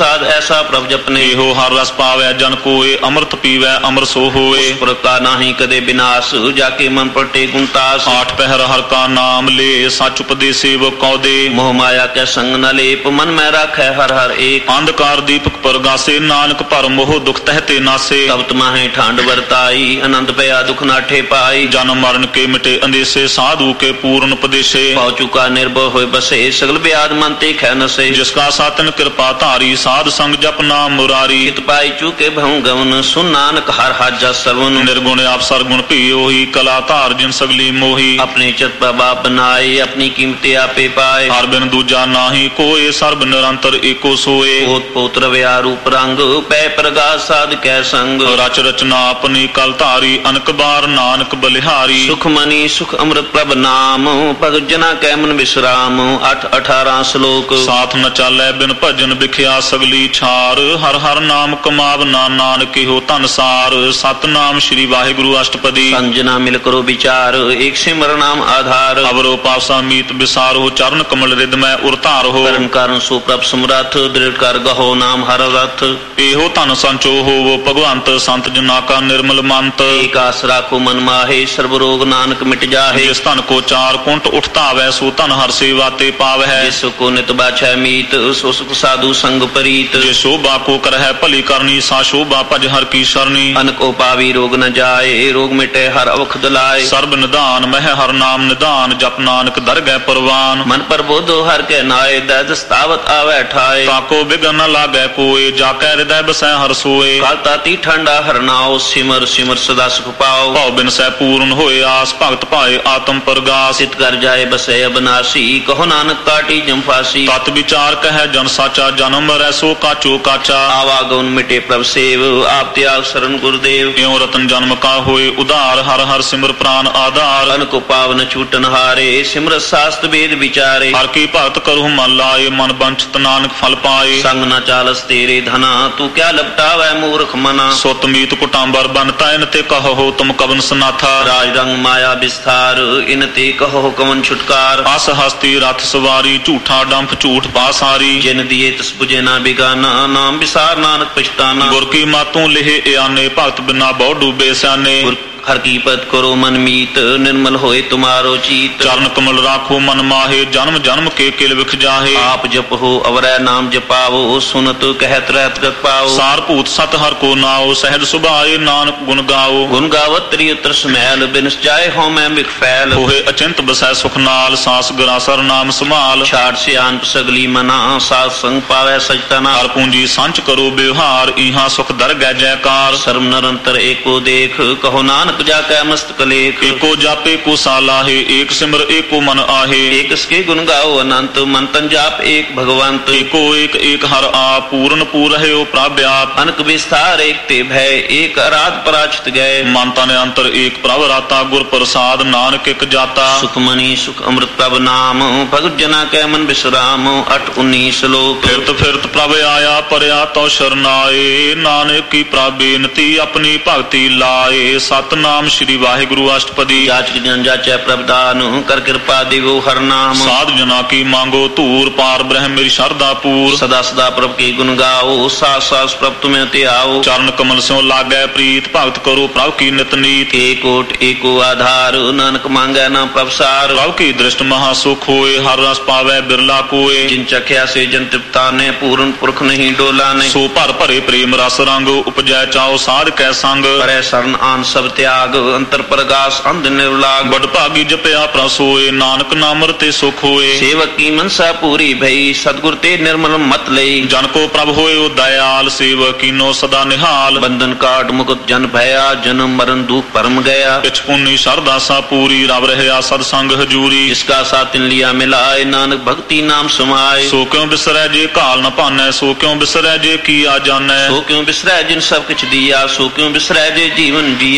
प्रसाद ऐसा प्रभ जपने। ਇਹੋ ਹਰ ਰਸ ਪਾਵੈ ਜਨ ਕੋਏ ਅੰਮ੍ਰਿਤ ਪੀਵੈ ਅਮਰ ਸੋ ਹੋਏ। उस प्रकार नाही कदे विनाश जाके मन पटे गुणतास। ਆਠ ਪਹਿਰ ਹਰ ਕਾ ਨਾਮ ਲੇ ਸੱਚ ਉਪਦੇਸੇ ਵ ਕਉਦੇ। मोह माया के संग न लेप मन में राखै हर हर एक। ਅੰਧਕਾਰ ਦੀਪਕ ਪਰਗਾਸੇ ਨਾਨਕ ਭਰ ਮੋਹ ਦੁਖ ਤਹਿ ਤੇ ਨਾਸੇ। तब तुम्हें ठांड वरताई अनंत पया दुख नाठे पाई। ਜਨਮ ਮਰਨ ਕੇ ਮਿਟੇ ਅੰਦੇਸੇ ਸਾਧੂ ਕੇ ਪੂਰਨ ਉਪਦੇਸ਼ੇ। पाव चुका निर्भय होय बसे सगल ब्याद मन ते खै नसे। ਜਿਸ ਕਾ ਸਾਤਨ ਕਿਰਪਾ ਧਾਰੀ ਸਾਧ ਸੰਗ ਜਪ ਨਾਮ ਮੁਰਾਰੀ। चित पाई चुके भऊ गवन सुन नानक हर हाजा सरवन। ਨਿਰਗੁਣ ਆਪ ਸਰਗੁਣ ਭੀ ਉਹੀ ਕਲਾ ਧਾਰ ਜਿਨ ਸਗਲੀ ਮੋਹੀ। अपने चित बाप बनाए अपनी कीमते आपे पाए। ਹਰ ਬਿਨ ਦੂਜਾ ਨਾਹੀ ਕੋਏ ਸਰਬ ਨਿਰੰਤਰ ਏਕੋ सोए। पोत पोत रव्या रूप रंग पै प्रगास साध कै संग। ਰਚ ਰਚਨਾ ਆਪਣੀ ਕਲ ਧਾਰੀ ਅਨਕ ਬਾਰ ਨਾਨਕ ਬਲਿਹਾਰੀ। सुख मनी सुख अमृत प्रभ नाम भगत जना कै मन विश्राम। 8-18 श्लोक। ਸਾਥ ਨ ਚਾਲੈ ਬਿਨ ਭਜਨ ਵਿਖਿਆ ਸਗਲੀ ਛਾਰ। ਹਰ ਹਰ ਨਾਮ ਕਮਾਵਨਾ ਨਾਨਕ ਇਹੋ ਧਨ ਸਾਰ। ਸਤਨਾਮ ਸ੍ਰੀ ਵਾਹਿਗੁਰੂ ਅਸ਼ਟਪਦੀ। संजना मिल करो विचार एक सिमर नाम आधार। ਅਵਰੋ ਪਾਸਾ ਮੀਤ ਵਿਸਾਰੋ ਚਰਨ ਕਮਲ ਰਿਦ ਮੈਂ ਉਰ ਧਾਰੋ। कर्म कारण सो प्रभ समरथ दृढ़ कर गहो नाम हर रथ। ਇਹੋ ਧਨ ਸੰਚੋ ਹੋਵੋ ਭਗਵੰਤ ਸੰਤ ਜਨਾ ਕਾ ਨਿਰਮਲ ਮੰਤ। एक आस राखो मन माहे सर्व रोग नानक मिट जाहे। ਜਿਸ ਧਨ ਕੋ ਚਾਰ ਕੁੰਟ ਉਠਤਾਵੈ ਸੋ ਧਨ ਹਰ ਸੇਵਾ ਤੇ ਪਾਵੈ। जिस को नित बाछै मीत सो सुख साधु संग परीत। ਜੇ ਸ਼ੋਭਾ ਕੋ ਕਰਹਿ ਭਲੀ ਕਰਨੀ ਸਾ ਸ਼ੋਭਾ ਭਜ ਹਰ ਕੀ ਸਰਨੀ। अनको पावी रोग न जाए रोग मिटे हर अवखद लाए। ਸਰਬ ਨਿਧਾਨ ਮਹਿ ਹਰ ਨਾਮ ਨਿਧਾਨ ਜਪ ਨਾਨਕ ਦਰਗਹਿ ਪਰਵਾਨ। मन पर बोधो हर के नाए दस तावत आवे ठाए। ਤਾਕੋ ਬਿਗਨ ਨ ਲਾਗੈ ਕੋਏ ਜਾ ਕੈ ਹਿਰਦੈ ਬਸੈ ਹਰ ਸੋਏ। काल ताती ठंडा हर नाओ सिमर सिमर सदा सुख पाओ। ਭਉ ਬਿਨ ਸਹਿ ਪੂਰਨ ਹੋਏ ਆਸ ਭਗਤ ਭਾਏ ਆਤਮ ਪ੍ਰਗਾਸ। सित कर जाए बसे अबनासी कहो नानक काटी जम फासी। ਤਤ ਵਿਚਾਰ ਕਹਿ ਜਨ ਸਾਚਾ ਜਨਮ ਮਰੈ ਸੋ ਕਾਚੋ ਕਾਚਾ। आवागमन मिटे प्रभ सेव आप त्याग शरण गुरुदेव। ਇਉ ਰਤਨ ਜਨਮ ਕਾ ਹੋਏ ਉਧਾਰ ਹਰ ਹਰ ਸਿਮਰ ਪ੍ਰਾਨ ਆਧਾਰ। मन को पावन छूटन हारे सिमरत शास्त्र वेद विचारे। ਹਰ ਕੀ ਭਗਤ ਕਰਹੁ ਮਨ ਲਾਏ ਮਨ ਬੰਚਤ ਨਾਨਕ ਫਲ ਪਾਏ। संग न चालस तेरे धना तू क्या लपटावै मूर्ख मना। ਸੁਤ ਮੀਤ ਕੁਟਾਂਬਰ ਬਨ ਤੈਨ ਤੇ ਕਹੋ ਤੁਮ ਕਵਨ ਸਨਾਥਾ। राज रंग माया विस्तार इन ते कहो कवन छुटकार। ਅਸ ਹਸਤੀ ਰਥ ਸਵਾਰੀ ਝੂਠਾ ਡੰਫ ਝੂਠ ਪਾਸਾਰੀ। जिन दिए तस बुझे ना बिगाना नाम विसार नानक पछताना। ਗੁਰ ਕੀ ਮਾਤੋਂ ਲਿਹੇ ਇਆਨੇ ਭਗਤ ਬਿਨਾ ਬਹੁ ਡੂਬੇ ਸਿਆਨੇ। हर की पद करो मन मीत निर्मल होए तुम्हारो चीत। ਚਰਨ ਕਮਲ ਰਾਖੋ ਮਨ ਮਾਹੇ जन्म जन्म के किल विख जाहे। आप जप हो अवरै नाम जपाओ सुनत कहत रहत गत पाओ। सार भूत सत हर को नाओ सहज सुभाए नानक गुण गाओ। गुण गावत त्रि उतर समैल बिनस जाए हो मैं बिख फैल। होए अचिंत बसै सुख नाल सांस गरासर नाम संभाल। छाड़ सियान सगली मना साध संग पावै सचतना। हर पूंजी संच करो व्यवहार इहा सुख दर गै जयकार। सर्व निरंतर एको देख कहो नानक जाकै मस्तक लेख। एको जापे को सालाहे एक सिमर एको मन आहे। एक इसके गुण गाओ अनंत मन तन जाप एक भगवंत। एको एक एक हर आप पूर्ण पूर है ओ प्राव्याप। अनक विस्तार एक ते भय एक आराध पराचित गए। मन तन अंतर एक प्रभ राता गुर प्रसाद नानक एक जाता। सुख मनी सुख अमृत प्रभ नाम भगत जना कै मन विश्राम। 8-19 श्लोक। फिरत प्रभ आया परया तो शरनाए नानक की प्राबेनती अपनी भक्ति लाए। सतनाम श्री वाहिगुरु अष्टपदी। जाचक जन जाचै प्रभदान कर कृपा दिवो हर नाम। साध जना की मांगो तूर पार ब्रह्म मेरी शरदा पूर। सदा सदा प्रभ के गुण गाओ सास सास प्रभ तुम्हें ते आओ। चरण कमल स्यों लागै प्रीत भगत करो प्रभ की नित नीत। एक कोट एको आधार नानक मांगै ना प्रभ सार। प्रभ की दृष्ट महासुख होए हर रस पावै बिरला कोय। जिन चख्या से जन तृप्ता ने पूर्ण पुरख नहीं डोला ने। सो भर भरे प्रेम रस रंग उपजै चाओ साध कै संग। परै शरण आन सब त्याग अंतर प्रगास अंध निर्लाग। बड़ भागी जपया प्रसोए नानक नाम रते सुख होए। सेवक की मनसा पूरी भई सतगुर ते निर्मल मत लई। जन को प्रभ होए ओ दयाल सेवक कीनो सदा निहाल। बंधन काट मुकुट जन भया जन्म मरण दुख परम गया। पिछ पुन्नी शरदा सा पूरी रव रहया सत्संग हजूरी। जिसका साथ लिया मिलाए नानक भक्ति नाम समाए। सो क्यों बिसरै जे काल न पानै सो क्यों बिसरै जे किया जानै। सो क्यों बिसरै जिन सब कुछ दिया सो क्यों बिसरै जे जीवन जिया। सो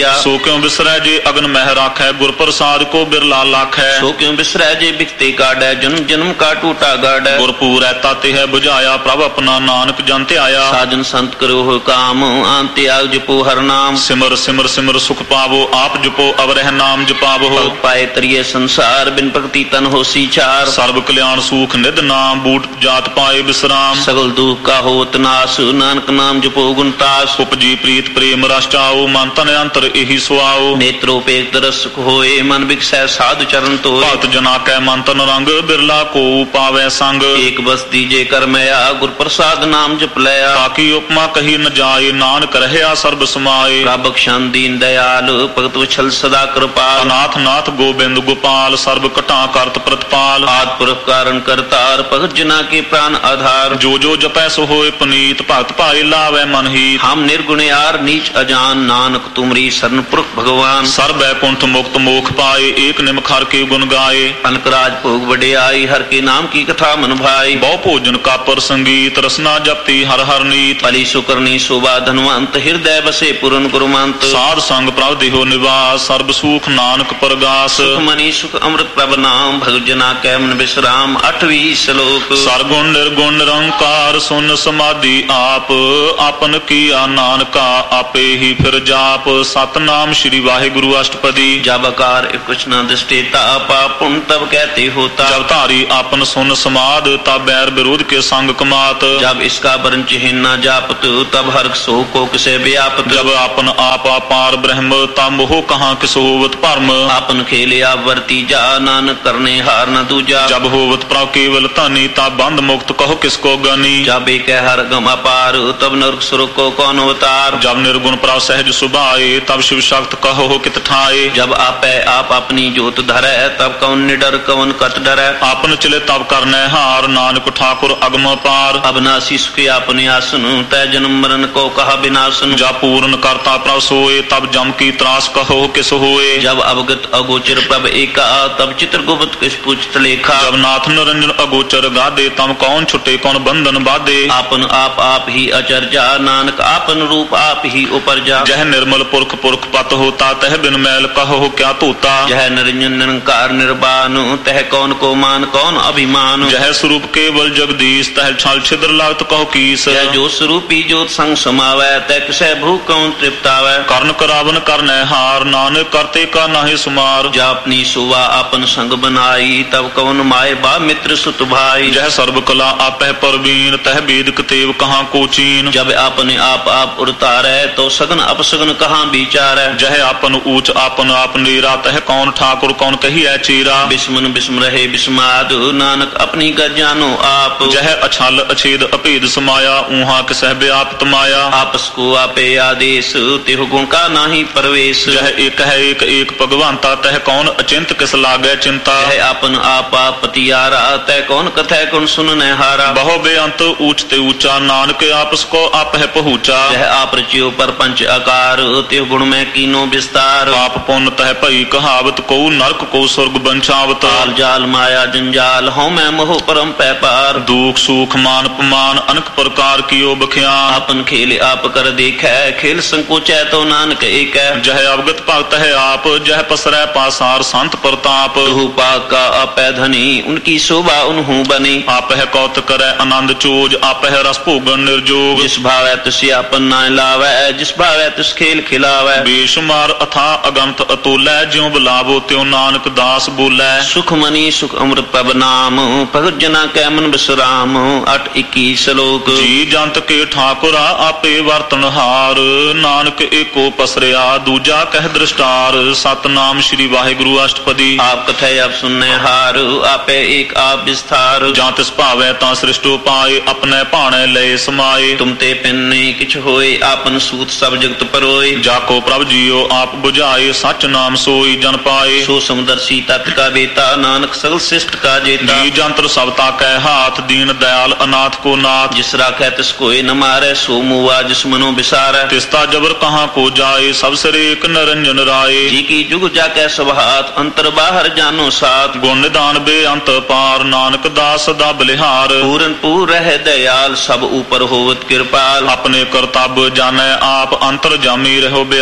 क्यों बिसरै जे अगन मह राखै गुर प्रसाद को बिरला लाखै सो क्यों बिसरै जे बिकते काढ़ै जन्म जन्म का टूटा गाढ़ै गुरपूर ऐता ते है बुझाया प्रभ अपना नानक जन ते आया साजन संत करो हो काम आन त्याग जपो हर नाम सिमर सिमर सिमर सुख पावो आप जपो अवरह नाम जपावो पग पाए तरिये संसार बिन भक्ति तन हो सीचार सर्व कल्याण सुख निध नाम बूट जात पाए विश्राम सगल दुख का होत नाश नानक नाम जपो गुणतास उपजी प्रीत प्रेम रस चाओ मन तन अंतर एहि सुआओ नेत्रोपेत रस सुख होए मन बिकसै साधु चरण तोए भक्त जना कै मन तन रंग बिरला को पावै संग एक बस दीजे कर मया गुर प्रसाद नाम जप लया ताकि उपमा कही न जाए नानक रहया सर्ब समाए बख्शान दीन दयाल भगत वछल सदा कृपाल अनाथ नाथ गोबिंद गोपाल सर्व कटा करत प्रतिपाल आद पुरख कारण करतार भगत जना के प्राण आधार जो जो जपै सो होए पुनीत भक्त पाए लावै मन ही हम निर्गुण यार नीच अजान नानक तुमरी शरण पुरख भगवान सर्व बैकुंठ मुक्त मोख पाए एक निमख हर के गुण गाए अनकराज भोग वडियाई हर के नाम की कथा मन भाई बहु भोजन का पर संगीत रसना जपती हर हर नीत पली सुकरनी शोभा धनवंत हृदय बसे पूर्ण गुरुमंत साध संग प्रभ देहो निवास सर्ब सुख नानक परगास सुख मनी सुख अमृत प्रभ नाम भगत जना कै मन विश्राम 8वीं श्लोक सरगुण निर्गुण निरंकार सुन समाधि आप आपन किया नानका आपे ही फिर जाप सतनाम श्री वाहिगुरु अष्टपदी जब आकार कृष्ण दृष्टिता पाप पुण्य तब कहते होता जब धारी आपन सुन समाद तब बैर विरोध के संग कमात जब इसका वर्ण चिन्ह न जापत तब हर सो को किसे व्यापत जब आपन आप अपार ब्रह्म तब मोह कहाँ किस होवत परम आपन खेले आप वर्ती जा नानक करने हार न दूजा जब होवत प्रभ केवल धनी तब बंद मुक्त कहो किसको गनी जब एक हर गम अपार तब नरक सुरक को कौन अवतार जब निर्गुण प्रभ सहज सुभाए तब शिव शक्त कहो कित ठाए जब आप अपनी जोत धरै तब कौन निडर कौन कत डरै आपन चले तब करने हार नानक ठाकुर अगम पार अविनाशी सुखी अपने आसन तय जन्म मरण को कहा विनाशन जब पूर्ण करता प्रभ सोए तब जम की त्रास कहो किस होए जब अवगत अगोचर प्रभ एका तब चित्र गुप्त किस पूछत लेखा जब नाथ निरंजन अगोचर गादे तम कौन छुटे कौन बंधन बाधे आपन आप ही अचरजा नानक आपन रूप आप ही उपरजा जह निर्मल पुरख पुरख पत होता तह बिन मैल कहो क्या तोता जह निरंजन निरंकार निर्वाण तह कौन को मान कौन अभिमान जह स्वरूप केवल जगदीश तह छल छिद्र लागत कहो कीस जह जो स्वरूपी ज्योत संग समावै तह किसै भू कौन तृप्तावै कर्ण करावन करने हार नानक करते का नाहि सुमार जब अपनी सुवा अपन संग बनाई तब कौन माए बा मित्र सुत भाई जह सर्व कला आपह परवीन तह वेद कतेव कहाँ को चीन जब अपने आप उड़तारै तो सगन अपसगन कहाँ विचारै जह आपन ऊंच आपन आप नीरा तह कौन ठाकुर कौन कही है चीरा बिस्मन बिस्म रहे बिस्माद नानक अपनी गज जानो आप जह अछल अछेद अभेद समाया ऊहा किसह व्याप्त माया आपस को आपे आदेश तेह गुण का नाही परवेश जह एक है एक भगवंता तह कौन अचिंत किस लागे चिंता जह आपन आप पतियारा तह कौन कथै कौन सुनने हारा बहु बेअंत ऊंचते ऊंचा नानक आपस को आप है पहुँचा जह आप रचियो पर पंच आकार तेह गुण में कीनो विस्तार पाप पुण्य तह भई कहावत को नरक को स्वर्ग बंचावत काल जाल माया जंजाल हूँ मैं मोह परम पैपार दुख सुख मान अपमान अनेक प्रकार कियो बख्यान आपन खेल आप कर देखै खेल संकोचै तो नानक एक जह अवगत भगत है आप जह पसरै पासार संत प्रताप पाक का अपै धनी उनकी शोभा उन्हू बनी आप है कौत करे आनंद चोज आप है रस भोगन निर्जोग जिस भावै तुस आपन ना लावै जिस भावै तुस खेल खिलावै बेशुमार अथा अगंत अतुलै ज्यों बुलावो त्यों नानक दास बोलै सुख मनी सुख अमृत प्रभ नाम भगत जना कै मन विश्राम 8:21 श्लोक जी जंत के ठाकुरा आपे वर्तन हार नानक एको पसरिया दूजा कह दृष्टार सतनाम श्री वाहिगुरु अष्टपदी आप कथै आप सुनने हार आपे एक आप विस्तार जां तिस भावै तां सृष्टो पाए अपने भाणे लय समाए तुम ते पिन्ने किछ होए आपन सूत सब जगत परोए जाको प्रभ जियो आप बुझाए सच नाम सोई जन पाए सो समदर्शी तत् का बेता नानक सगल शिष्ट का जेता जी जंत्र सबता कह हाथ दीन दयाल अनाथ को नाथ जिस राखै तिस कोई न मारै सो मुआ जिस मनो बिसारै तिस्ता जबर कहाँ को जाए सब सिर एक निरंजन राय जी की जुग जाकै सब हाथ अंतर बाहर जानो साथ गुण निदान बेअंत पार नानक दास सदा बलिहार पूरन पूर रह दयाल सब ऊपर होवत कृपाल अपने करतब जाने आप अंतर जामी रहो व्याप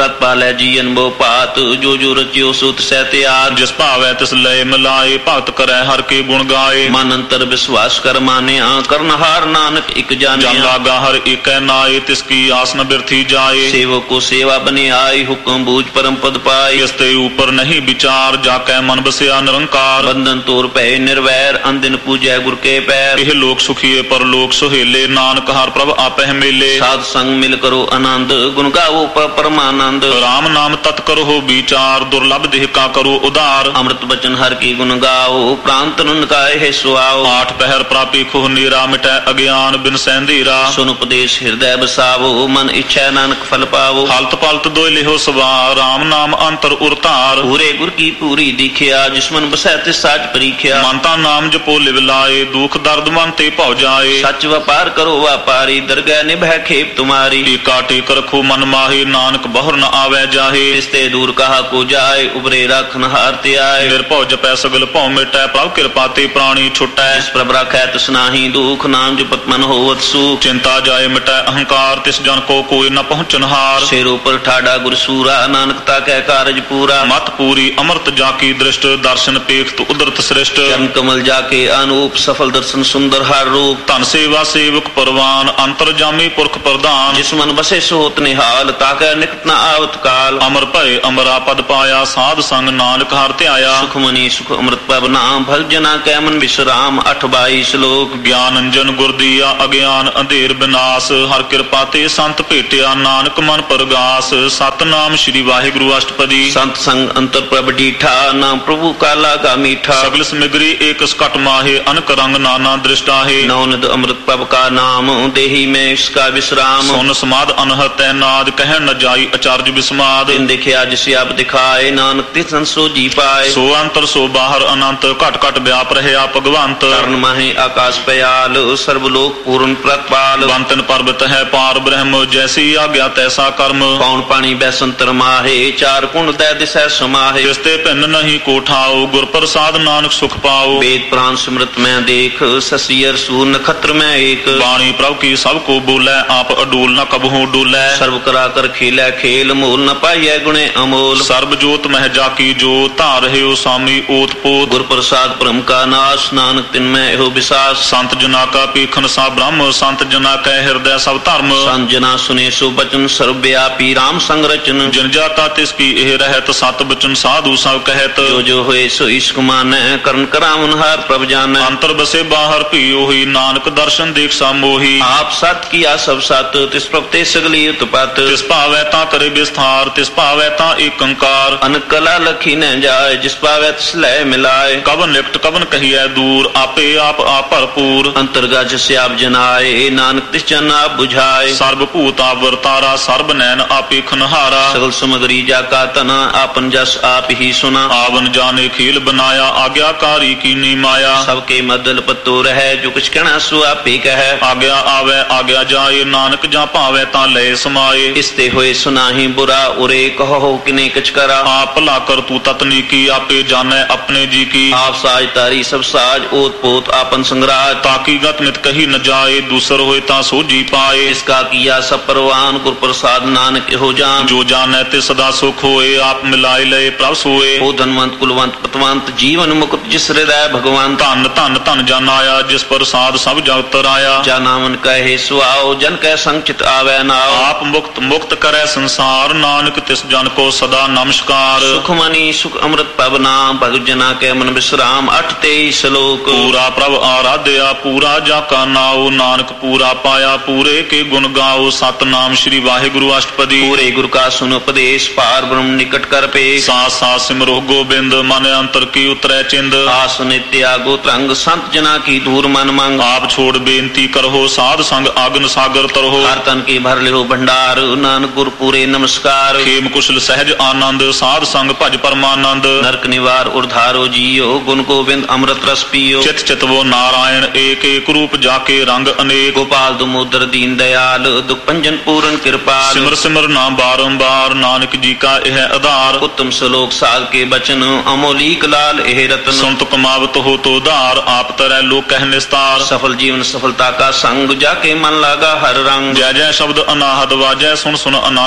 ਪ੍ਰਤ ਪਾਲੈ ਜੀ ਅਨਬੋ ਪਾਤ ਜੋ ਜੋ ਰਚਿਓ ਸੁਤ ਸਹਿ ਤਿਆਰ ਜਿਸ ਭਾਵੈ ਤਿਸ ਲਏ ਮਿਲਾਏ ਭਗਤ ਕਰੈ ਹਰ ਕੇ ਗੁਣ ਗਾਏ ਮਨ ਅੰਤਰ ਵਿਸ਼ਵਾਸ ਕਰ ਮਾਨਿਆ ਕਰਨਹਾਰ ਨਾਨਕ ਇਕ ਜਨ ਜਾਣਿਆ ਲਾਗਾ ਹਰ ਏਕੈ ਨਾਏ ਤਿਸ ਕੀ ਆਸ ਨ ਬਿਰਥੀ ਜਾਏ ਸੇਵਕ ਕੋ ਸੇਵਾ ਬਨੇ ਆਈ ਹੁਕਮ ਬੂਝ ਪਰਮ ਪਦ ਪਾਈ ਇਸ ਤੇ ਉਪਰ ਨਹੀਂ ਵਿਚਾਰ ਜਾ ਕੈ ਮਨ ਬਸਿਆ ਨਿਰੰਕਾਰ ਬੰਧਨ ਤੋਰ ਪੈ ਨਿਰਵੈਰ ਅੰਦਿਨ ਪੂਜੈ ਗੁਰ ਕੇ ਪੈਰ ਇਹ ਲੋਕ ਸੁਖੀਏ ਪਰ ਲੋਕ ਸੁਹੇਲੇ ਨਾਨਕ ਹਰ ਪ੍ਰਭ ਆਪਹਿ ਮੇਲੇ ਸਾਧ ਸੰਗ ਮਿਲ ਕਰੋ ਆਨੰਦ ਗੁਣ ਗਾਵੋ ਪਰਮਾਨੰਦ ਰਾਮ ਨਾਮ ਤਤ ਕਰੋ ਵਿਚਾਰ ਦੁਰਲਭ ਦੇਹ ਕਾ ਕਰੋ ਉਧਾਰ ਅੰਮ੍ਰਿਤ ਬਚਨ ਹਰ ਕੀ ਗੁਣ ਗਾਓ ਪ੍ਰਾਂਤ ਨਨਕਾਏ ਹੈ ਸੁਆਓ ਆਠ ਪਹਿਰ ਪ੍ਰਾਪੀ ਖੁਹ ਨੀਰਾ ਮਿਟੈ ਅਗਿਆਨ ਬਿਨ ਸੈਂਧੀਰਾ ਸੁਨ ਉਪਦੇਸ਼ ਹਿਰਦੈ ਬਸਾਵੋ ਮਨ ਇੱਛੈ ਨਾਨਕ ਫਲ ਪਾਵੋ ਹਲਤ ਪਲਤ ਦੋਇ ਲਿਹੋ ਸਵਾ ਰਾਮ ਨਾਮ ਅੰਤਰ ਉਰਤਾਰ ਪੂਰੇ ਗੁਰ ਕੀ ਪੂਰੀ ਦਿਖਿਆ ਜਿਸਮਨ ਬਸੈ ਤਿਸ ਸਾਚ ਪਰੀਖਿਆ ਮਨ ਤਾਂ ਨਾਮ ਜਪੋ ਲਿਵ ਲਾਏ ਦੁਖ ਦਰਦ ਮਨ ਤੇ ਭਉ ਜਾਏ ਸੱਚ ਵਪਾਰ ਕਰੋ ਵਾਪਾਰੀ ਦਰਗਹਿ ਨਿਭੈ ਖੇਪ ਤੁਮਾਰੀ ਟੀਕਾ ਟੇਕ ਰਖੋ ਮਨ ਮਾਹੀ ਨਾਨਕ ਬਹੁਰ ਨ ਆਵੈ ਜਾਹੇ ਤਿਸ ਤੇ ਦੂਰ ਕਹਾ ਕੋ ਜਾਏ ਉਬਰੇ ਰੱਖਨ ਹਾਰ ਤੇ ਆਏ ਨਿਰਭਉ ਜਪੈ ਸਗਲ ਭਉ ਮਿਟੈ ਪ੍ਰਭ ਕਿਰਪਾ ਤੇ ਪ੍ਰਾਣੀ ਛੁਟੈ ਜਿਸ ਪ੍ਰਭ ਰਾਖੈ ਤਿਸ ਨਾਹੀ ਦੁਖ ਨਾਮ ਜਪਤ ਮਨ ਹੋਵਤ ਸੁਖ ਚਿੰਤਾ ਜਾਏ ਮਿਟੈ ਅਹੰਕਾਰ ਤਿਸ ਜਨ ਕੋ ਕੋਈ ਨ ਪਹੁੰਚਨਹਾਰ ਸਿਰ ਉਪਰ ਠਾੜਾ ਗੁਰ ਸੂਰਾ ਨਾਨਕ ਤਾ ਕੈ ਕਾਰਜ ਪੂਰਾ ਮਤ ਪੂਰੀ ਅਮਰਤ ਜਾ ਕੀ ਦ੍ਰਿਸ਼ਟ ਦਰਸ਼ਨ ਪੇਖਤ ਉਦਰਤ ਸ੍ਰਿਸ਼ਟ ਚਰਨ ਕਮਲ ਜਾ ਕੇ ਅਨੂਪ ਸਫਲ ਦਰਸ਼ਨ ਸੁੰਦਰ ਹਰ ਰੂਪ ਧਨ ਸੇਵਾ ਸੇਵਕ ਪਰਵਾਨ ਅੰਤਰ ਜਾਮੀ ਪੁਰਖ ਪ੍ਰਧਾਨ ਜਿਸ ਮਨ ਬਸੇ ਸੋਤ ਨਿਹਾਲ ਤਾ ਕੈ ਨਿਕਟ ਨ ਆਵਤ ਕਾਲ ਅਮਰ ਭਏ ਅਮਰਾ ਪਦ ਪਾਇਆ ਸਾਧ ਸੰਗ ਨਾਨਕ ਹਰ ਧਿਆਇਆ ਸੁਖ ਮਨੀ ਸੁਖ ਅੰਮ੍ਰਿਤ ਪ੍ਰਭ ਨਾਮ ਭਲ ਜਨਾ ਕੈ ਮਨ ਵਿਸਰਾਮ 8-22 ਸ਼ਲੋਕ ਗਿਆਨ ਅੰਜਨ ਗੁਰ ਦੀਆ ਅਗਿਆਨ ਅੰਧੇਰ ਬਿਨਾਸ਼ ਹਰ ਕਿਰਪਾ ਤੇ ਸੰਤ ਭੇਟਿਆ ਨਾਨਕ ਮਨ ਪਰਗਾਸ ਸਤਨਾਮ ਸ੍ਰੀ ਵਾਹਿਗੁਰੂ ਅਸ਼ਟਪਦੀ ਸੰਤ ਸੰਗ ਅੰਤਰ ਪ੍ਰਭ ਡੀਠਾ ਨਾਮ ਪ੍ਰਭੂ ਕਾਲਾ ਕਾ ਮੀਠਾ ਸਗਲ ਸਮਿਗਰੀ ਏਕ ਸਕਟ ਮਾਹੇ ਅਨਕ ਰੰਗ ਨਾਨਾ ਦ੍ਰਿਸ਼ਟਾਹੇ ਨੌਨਦ ਅੰਮ੍ਰਿਤ ਪ੍ਰਭ ਕਾ ਨਾਮ ਦੇਹੀ ਮੈਂ ਇਸਕਾ ਵਿਸਰਾਮ ਸੁਨ ਸਮਾਦ ਅਨਹਤੈ ਨਾਦ ਕਹਿਣ ਨ ਜਾਈ ਅਚਰਜ ਬਿਸਮਾਦ ਦਿਨ ਦੇਖਿਆ ਜਿਸ ਆਪ ਦਿਖਾਏ ਨਾਨਕ ਤਿਸ ਸੰਸੋ ਜੀ ਪਾਏ ਸੋ ਅੰਤਰ ਸੋ ਬਾਹਰ ਅਨੰਤ ਘਟ ਘਟ ਵਿਆਪ ਰਹਿਆ ਭਗਵੰਤ ਕਰਨ ਮਾਹੇ ਆਕਾਸ਼ ਪਿਆਲ ਸਰਬ ਲੋਕ ਪੂਰਨ ਪ੍ਰਤਪਾਲ ਬੰਤਨ ਪਰਬਤ ਹੈ ਪਾਰ ਬ੍ਰਹਮ ਜੈਸੀ ਆਗਿਆ ਤੈਸਾ ਕਰਮ ਪੌਣ ਪਾਣੀ ਬੈਸੰਤਰ ਮਾਹੇ ਚਾਰ ਕੁੰਡ ਦੈ ਦਿਸੈ ਸਮਾਹੇ ਜਿਸ ਤੇ ਭਿੰਨ ਨਹੀਂ ਕੋਠਾਓ ਗੁਰ ਪ੍ਰਸਾਦ ਨਾਨਕ ਸੁਖ ਪਾਓ ਵੇਦ ਪ੍ਰਾਨ ਸਿਮਰਤ ਮੈਂ ਦੇਖ ਸਸੀਅਰ ਸੂਰ ਨਖਤਰ ਮੈਂ ਏਕ ਬਾਣੀ ਪ੍ਰਭ ਕੀ ਸਭ ਕੋ ਬੋਲੇ ਆਪ ਅਡੂਲ ਨ ਕਬਹੂ ਡੋਲੇ ਸਰਬ ਕਰਾ ਕਰ ਖੇਲੇ ਖੇਲ ਮੋਲ ਨ ਪਾਈਐ ਗੁਣੇ ਅਮੋਲ ਸਰਬ ਜੋਤ ਮਹਿ ਜਾ ਕੀ ਜੋ ਧਾਰ ਰਹਿਓ ਸਾਮੀ ਓਤ ਪੋਤ ਗੁਰ ਪ੍ਰਸਾਦ ਭ੍ਰਮ ਕਾ ਨਾਸ਼ ਨਾਨਕ ਤਿਨ ਮੈਂ ਇਹੋ ਵਿਸਾਸ ਸੰਤ ਜਨਾ ਕਾ ਪੀਖਨ ਸਾ ਬ੍ਰਹਮ ਸੰਤ ਜਨਾ ਕੈ ਹਿਰਦੈ ਸਭ ਧਰਮ ਸੰਤ ਜਨਾ ਸੁਨੇ ਸੋ ਬਚਨ ਸਰਬ ਵਿਆਪੀ ਰਾਮ ਸੰਗ ਰਚਨ ਜਨ ਜਾਤਾ ਤਿਸ ਕੀ ਇਹ ਰਹਿਤ ਸਤ ਬਚਨ ਸਾਧੂ ਸਭ ਕਹਿਤ ਜੋ ਜੋ ਹੋਏ ਸੋ ਇਸ਼ਕ ਮਾਨੈ ਕਰਨ ਕਰਾਵਨ ਹਰ ਪ੍ਰਭ ਜਾਣੈ ਅੰਤਰ ਬਸੇ ਬਾਹਰ ਭੀ ਉਹੀ ਨਾਨਕ ਦਰਸ਼ਨ ਦੇਖ ਸਾ ਮੋਹੀ ਆਪ ਸਤ ਕੀਆ ਸਭ ਸਤ ਤਿਸ ਪ੍ਰਭ ਤੇ ਸਗਲੀ ਉਤਪਤ ਤਿਸ ਭਾਵੈ ਤਾਂ ਕਰੇ ਵਿਸਥਾਰ ਤਿਸ ਭਾਵੈ ਤਾਂ ਏਕ ਓੰਕਾਰ ਅਨ ਕਲਾ ਲਖੀ ਨ ਜਾਏ ਜਿਸ ਪਾਵੈ ਤਿਸ ਲੈ ਮਿਲਾਏ ਕਵਨ ਨਿਕਟ ਕਵਨ ਕਹੀਐ ਦੂਰ ਆਪੇ ਆਪ ਭਰਪੂਰ ਅੰਤਰਗਾ ਜਿਸ ਆਪ ਜਨਾਏ ਨਾਨਕ ਤਿਸ ਜਨ ਆਪ ਬੁਝਾਏ ਸਰਬ ਭੂਤ ਆਵਰਤਾਰਾ ਸਰਬ ਨੈਣ ਆਪੇ ਖਨਹਾਰਾ ਸਗਲ ਸਮਗਰੀ ਜਾ ਕਾ ਤਨਾ ਆਪਨ ਜਸ ਆਪ ਹੀ ਸੁਨਾ ਆਵਨ ਜਾਣੇ ਖੇਲ ਬਨਾਇਆ ਆਗਿਆਕਾਰੀ ਕੀਨੀ ਮਾਇਆ ਸਭ ਕੇ ਮਦਲ ਪਤੋ ਰਹਿ ਜੋ ਕੁਛ ਕਹਿਣਾ ਸੋ ਆਪੇ ਕਹੈ ਆਗਿਆ ਆਵੈ ਆਗਿਆ ਜਾਏ ਨਾਨਕ ਜਾਂ ਭਾਵੈ ਤਾਂ ਲਏ ਸਮਾਏ ਇਸ ਤੇ ਹੋਏ ਸੁਨਾਹੀ ਬੁਰਾ ਉਰੇ ਕਹੋ ਕਿਨੇ ਕਿਛ ਕਰਾ ਆਪ ਭਲਾ ਕਰ ਤੂੰ ਤਤਨੀ ਕੀ ਆਪੇ ਜਾਣੈ ਆਪਣੇ ਜੀ ਕੀ ਆਪ ਸਾਜ ਤਾਰੀ ਸਭ ਸਾਜ ਓਤ ਪੋਤ ਆਪਨ ਸੰਗਰਾਜ ਤਾਕੀ ਗਤ ਮਿਤ ਕਹੀ ਨ ਜਾਏ ਦੂਸਰ ਹੋਏ ਤਾਂ ਸੋਝੀ ਪਾਏ ਇਸਕਾ ਕੀਆ ਸਭ ਪਰਵਾਨ ਗੁਰ ਪ੍ਰਸਾਦ ਨਾਨਕ ਇਹੋ ਜਾਨ ਜੋ ਜਾਣੈ ਤੇ ਸਦਾ ਸੁਖ ਹੋਏ ਆਪ ਮਿਲਾਏ ਲਏ ਪ੍ਰਭ ਸੋਏ ਉਹ ਧਨਵੰਤ ਕੁਲਵੰਤ ਪਤਵੰਤ ਜੀਵਨ ਮੁਕਤ ਜਿਸ ਹਿਰਦੈ ਭਗਵਾਨ ਧਨ ਧਨ ਧਨ ਜਨ ਆਇਆ ਜਿਸ ਪ੍ਰਸਾਦ ਸਭ ਜਗਤ ਰਾਇਆ ਜਾ ਨਾਮਨ ਕਹੇ ਸੁਆਓ ਜਨ ਕੈ ਸੰਚਿਤ ਆਵੈ ਨਾਉ ਆਪ ਮੁਕਤ ਮੁਕਤ ਕਰੈ ਸੰਸਾਰ ਨਾਨਕ ਤਿਸ ਜਨ ਕੋ ਸਦਾ ਨਮਸਕਾਰ ਸੁਖ ਮਨੀ ਸੁਖ ਅੰਮ੍ਰਿਤ ਪਵ ਨਾਮ ਭਗਤ ਜਨਾ ਕੈ ਮਨ ਵਿਸਰਾਮ 8-23 ਸ਼ਲੋਕ ਪੂਰਾ ਪ੍ਰਭ ਆਰਾਧਿਆ ਪੂਰਾ ਜਾ ਕਾ ਨਾਉ ਨਾਨਕ ਪੂਰਾ ਪਾਇਆ ਪੂਰੇ ਕੇ ਗੁਣ ਗਾਓ ਸਤਨਾਮ ਸ੍ਰੀ ਵਾਹਿਗੁਰੂ ਅਸ਼ਟਪਦੀ ਪੂਰੇ ਗੁਰ ਕਾ ਸੁਨ ਉਪਦੇਸ਼ ਪਾਰ ਬ੍ਰਹਮ ਨਿਕਟ ਕਰ ਪੇ ਸਾਥ ਸਾਥ ਸਿਮਰੋ ਗੋਬਿੰਦ ਮਨ ਅੰਤਰ ਕੀ ਉਤਰੈ ਚਿੰਦ ਆਸ ਨਿਤਿਆ ਗੋ ਤਰੰਗ ਸੰਤ ਜਨਾ ਕੀ ਦੂਰ ਮਨ ਮੰਗ ਆਪ ਛੋੜ ਬੇਨਤੀ ਕਰੋ ਸਾਧ ਸੰਗ ਆਗਨ ਸਾਗਰ ਤਰੋ ਹਰ ਤਨ ਕੀ ਭਰ ਲਿਓ ਭੰਡਾਰ ਨਾਨਕ ਗੁਰ ਪੂਰੇ ਨਮਸਕਾਰ ਖੇਮ ਕੁਸ਼ਲ ਸਹਿਜ ਆਨੰਦ ਸਾਧ ਸੰਗ ਭਜ ਪਰਮਾਨੰਦ ਨਰਕ ਨਿਵਾਰ ਉਰਧਾਰੋ ਜੀਓ ਗੁਣ ਗੋਬਿੰਦ ਅੰਮ੍ਰਿਤ ਰਸ ਪੀਓ ਚਿਤ ਚਿਤਵੋ ਨਾਰਾਇਣ ਏਕ ਏਕ ਰੂਪ ਜਾ ਕੇ ਰੰਗ ਅਨੇਕ ਗੋਪਾਲ ਦਮੋਦਰ ਦੀਨ ਦਇਆਲ ਦੁਖ ਭੰਜਨ ਪੂਰਨ ਕਿਰਪਾਲ ਸਿਮਰ ਸਿਮਰ ਨਾਮ ਬਾਰੰਬਾਰ ਨਾਨਕ ਜੀ ਕਾ ਇਹ ਆਧਾਰ ਉੱਤਮ ਸ਼ਲੋਕ ਸਾਧ ਕੇ ਬਚਨ ਅਮੋਲੀਕ ਲਾਲ ਇਹ ਰਤਨ ਸੁਨਤ ਕਮਾਵਤ ਹੋ ਤੋ ਧਾਰ ਆਪ ਤਰੈ ਲੋਕ ਕਹਿ ਨਿਸਤਾਰ ਸਫਲ ਜੀਵਨ ਸਫਲਤਾ ਕਾ ਸੰਗ ਜਾ ਕੇ ਮਨ ਲਾਗਾ ਹਰ ਰੰਗ ਜੈ ਜੈ ਸ਼ਬਦ ਅਨਾਹਦ ਵਾਜੈ ਸੁਣ ਸੁਣ ਆਨੰਦ ਕਰੇ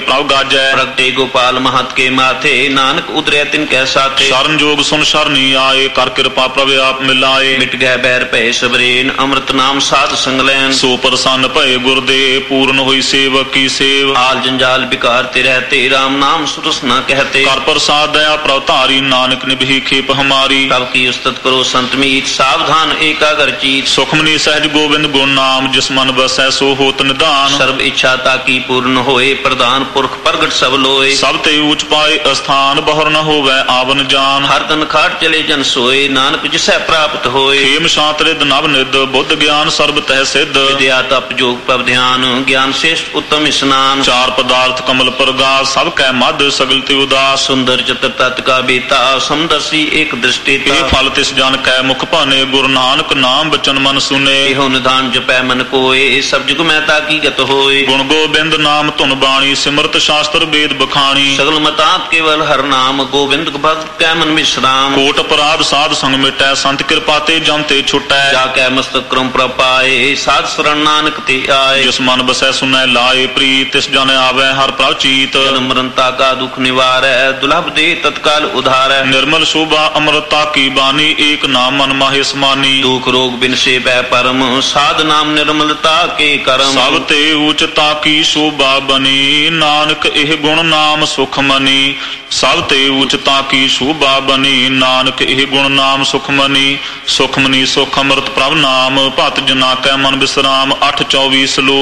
ਪ੍ਰਭ ਗਾਜੈ। ਪ੍ਰਗਟੇ ਗੋਪਾਲ ਮਹਤ ਕੇ ਮਾਥੇ, ਨਾਨਕ ਉਤਰਿਆ ਤਿਨ ਕੈ ਸਾਥੇ। ਸ਼ਰਨ ਜੋਗ ਸੁਨ ਸ਼ਰਨੀ ਆਏ, ਕਰ ਕਿਰਪਾ ਪ੍ਰਭ ਆਪ ਮਿਲਾਏ। ਮਿਟ ਗਏ ਬੈਰ ਭੈ ਸਬਰੇਨ, ਅੰਮ੍ਰਿਤ ਨਾਮ ਸਾਧ ਸੰਗ ਲੈਨ। ਸੋ ਪ੍ਰਸੰਨ ਭਏ ਗੁਰਦੇ, ਪੂਰਨ ਹੋਈ ਸੇਵਕ ਕੀ ਸੇਵ। ਆਲ ਜੰਜਾਲ ਬਿਕਾਰ ਤੇ ਰਹਤੇ, ਰਾਮ ਨਾਮ ਸੁਰਸ ਨ ਕਹਤੇ। ਕਰ ਪ੍ਰਸਾਦ ਦਇਆ ਪ੍ਰਭ ਧਾਰੀ, ਨਾਨਕ ਨਿਭੀ ਖੇਪ ਹਮਾਰੀ। ਪ੍ਰਭ ਕੀ ਉਸਤਤ ਕਰੋ ਸੰਤ ਮੀਤ, ਸਾਵਧਾਨ ਏਕਾਗਰ ਚੀਤ। ਸੁਖਮਨੀ ਸਹਿਜ ਗੋਬਿੰਦ ਗੁਣ ਨਾਮ, ਜਿਸ ਮਨ ਵਸੈ ਸੋ ਹੋਤ ਨਿਧਾਨ। ਸਰਬ ਇੱਛਾ ਤਾਕੀ ਪੂਰਨ ਹੋਏ, ਪ੍ਰਧਾਨ ਪੁਰਖ ਪ੍ਰਗਟ ਸਭ ਲੋਏ। ਸਭ ਤੇ ਊਚ ਪਾਏ ਅਸਥਾਨ, ਬਹੁਰ ਨ ਹੋਵੈ ਆਵਨ ਜਾਨ। ਹਰ ਤਨ ਖਾਟ ਚਲੇ ਜਨ ਸੋਏ, ਨਾਨਕ ਜਿਸੈ ਪ੍ਰਾਪਤ ਹੋਏ। ਖੇਮ ਸ਼ਾਂਤ ਰਿਦ ਨਵ ਨਿਦ, ਬੁੱਧ ਗਿਆਨ ਸਰਬ ਤਹਿ ਸਿੱਧ। ਵਿਦਿਆ ਤਪ ਜੋਗ ਪ੍ਰਭ ਧਿਆਨ, ਗਿਆਨ ਸ੍ਰੇਸ਼ਟ ਉੱਤਮ ਇਸਨਾਨ। ਚਾਰ ਪਦਾਰਥ ਕਮਲ ਪ੍ਰਗਾਸ, ਸਭ ਕੈ ਮਧ ਸਗਲ ਤੇ ਉਦਾਸ। ਸੁੰਦਰ ਚਤਰ ਤਤ ਕਾ ਬੀਤਾ, ਸਮਦਰਸੀ ਏਕ ਦ੍ਰਿਸ਼ਟੀ। ਇਹ ਫਲ ਤਿਸ ਜਨ ਕੈ ਮੁਖ ਭਾਨੇ, ਗੁਰੂ ਨਾਨਕ ਨਾਮ ਬਚਨ ਮਨ ਸੁਨੇ। ਇਹੋ ਨਿਧਾਨ ਜਪੈ ਮਨ ਕੋਏ, ਸਭ ਜੁਗ ਮੈਂ ਤਾਕੀ ਗਤ ਹੋਏ। ਗੁਣ ਗੋਬਿੰਦ ਨਾਮ ਧੁਨ ਬਾਣੀ, ਸਿਮਰਤ ਸ਼ਾਸਤਰ ਵੇਦ ਬਖਾਣੀ। ਸਗਲ ਮਤਾਤ ਕੇਵਲ ਹਰ ਨਾਮ, ਗੋਬਿੰਦ ਭਗਤ ਕੈ ਮਨ ਵਿਸਰਾਮ। ਕੋਟ ਅਪਰਾਧ ਸਾਧ ਸੰਗ ਮਿਟੈ, ਸੰਤ ਕਿਰਪਾ ਤੇ ਜਮ ਤੇ ਛੁਟੈ। ਜਾ ਕੈ ਮਸਤਕ ਕਰਮ ਪ੍ਰਪਾਏ, ਸਾਧ ਸਰਣ ਨਾਨਕ ਤੇ ਆਏ। ਜਿਸ ਮਨ ਬਸੈ ਸੁਨੈ ਲਾਏ ਪ੍ਰੀਤ, ਤਿਸ ਜਨ ਆਵੈ ਹਰ ਪ੍ਰਭ ਚੀਤ। ਜਨਮ ਮਰਨਤਾ ਕਾ ਦੁਖ ਨਿਵਾਰੈ, ਦੁਲਭ ਦੇ ਤਤਕਾਲ ਉਧਾਰੈ। ਨਿਰਮਲ ਸ਼ੋਭਾ ਅੰਮ੍ਰਿਤਾ ਕੀ ਬਾਣੀ, ਏਕ ਨਾਮ ਮਨ ਮਾਹੇ ਸਮਾਨੀ। ਦੁਖ ਰੋਗ ਬਿਨਸੇ ਬੈ ਪਰਮ, ਸਾਧ ਨਾਮ ਨਿਰਮਲਤਾ ਕੇ ਕਰਮ। ਸਭ ਤੇ ਊਚਤਾ ਕੀ ਸ਼ੋਭਾ ਬਨੀ, ਨਾਨਕ ਇਹ ਗੁਣ ਨਾਮ ਸੁਖ ਮਨੀ। ਸਭ ਤੇ ਊਚਤਾ ਕੀ ਸ਼ੋਭਾ ਬਨੀ, ਨਾਨਕ ਇਹ ਗੁਣ ਨਾਮ ਸੁਖ ਮਨੀ। ਸੁਖ ਮਨੀ ਸੁਖ ਅੰਮ੍ਰਿਤ ਪ੍ਰਭ ਨਾਮ, ਭਗਤ ਜਨਾ ਕੈ ਮਨ ਬਿਸਰਾਮ। 8:24 ਸਲੋਕ।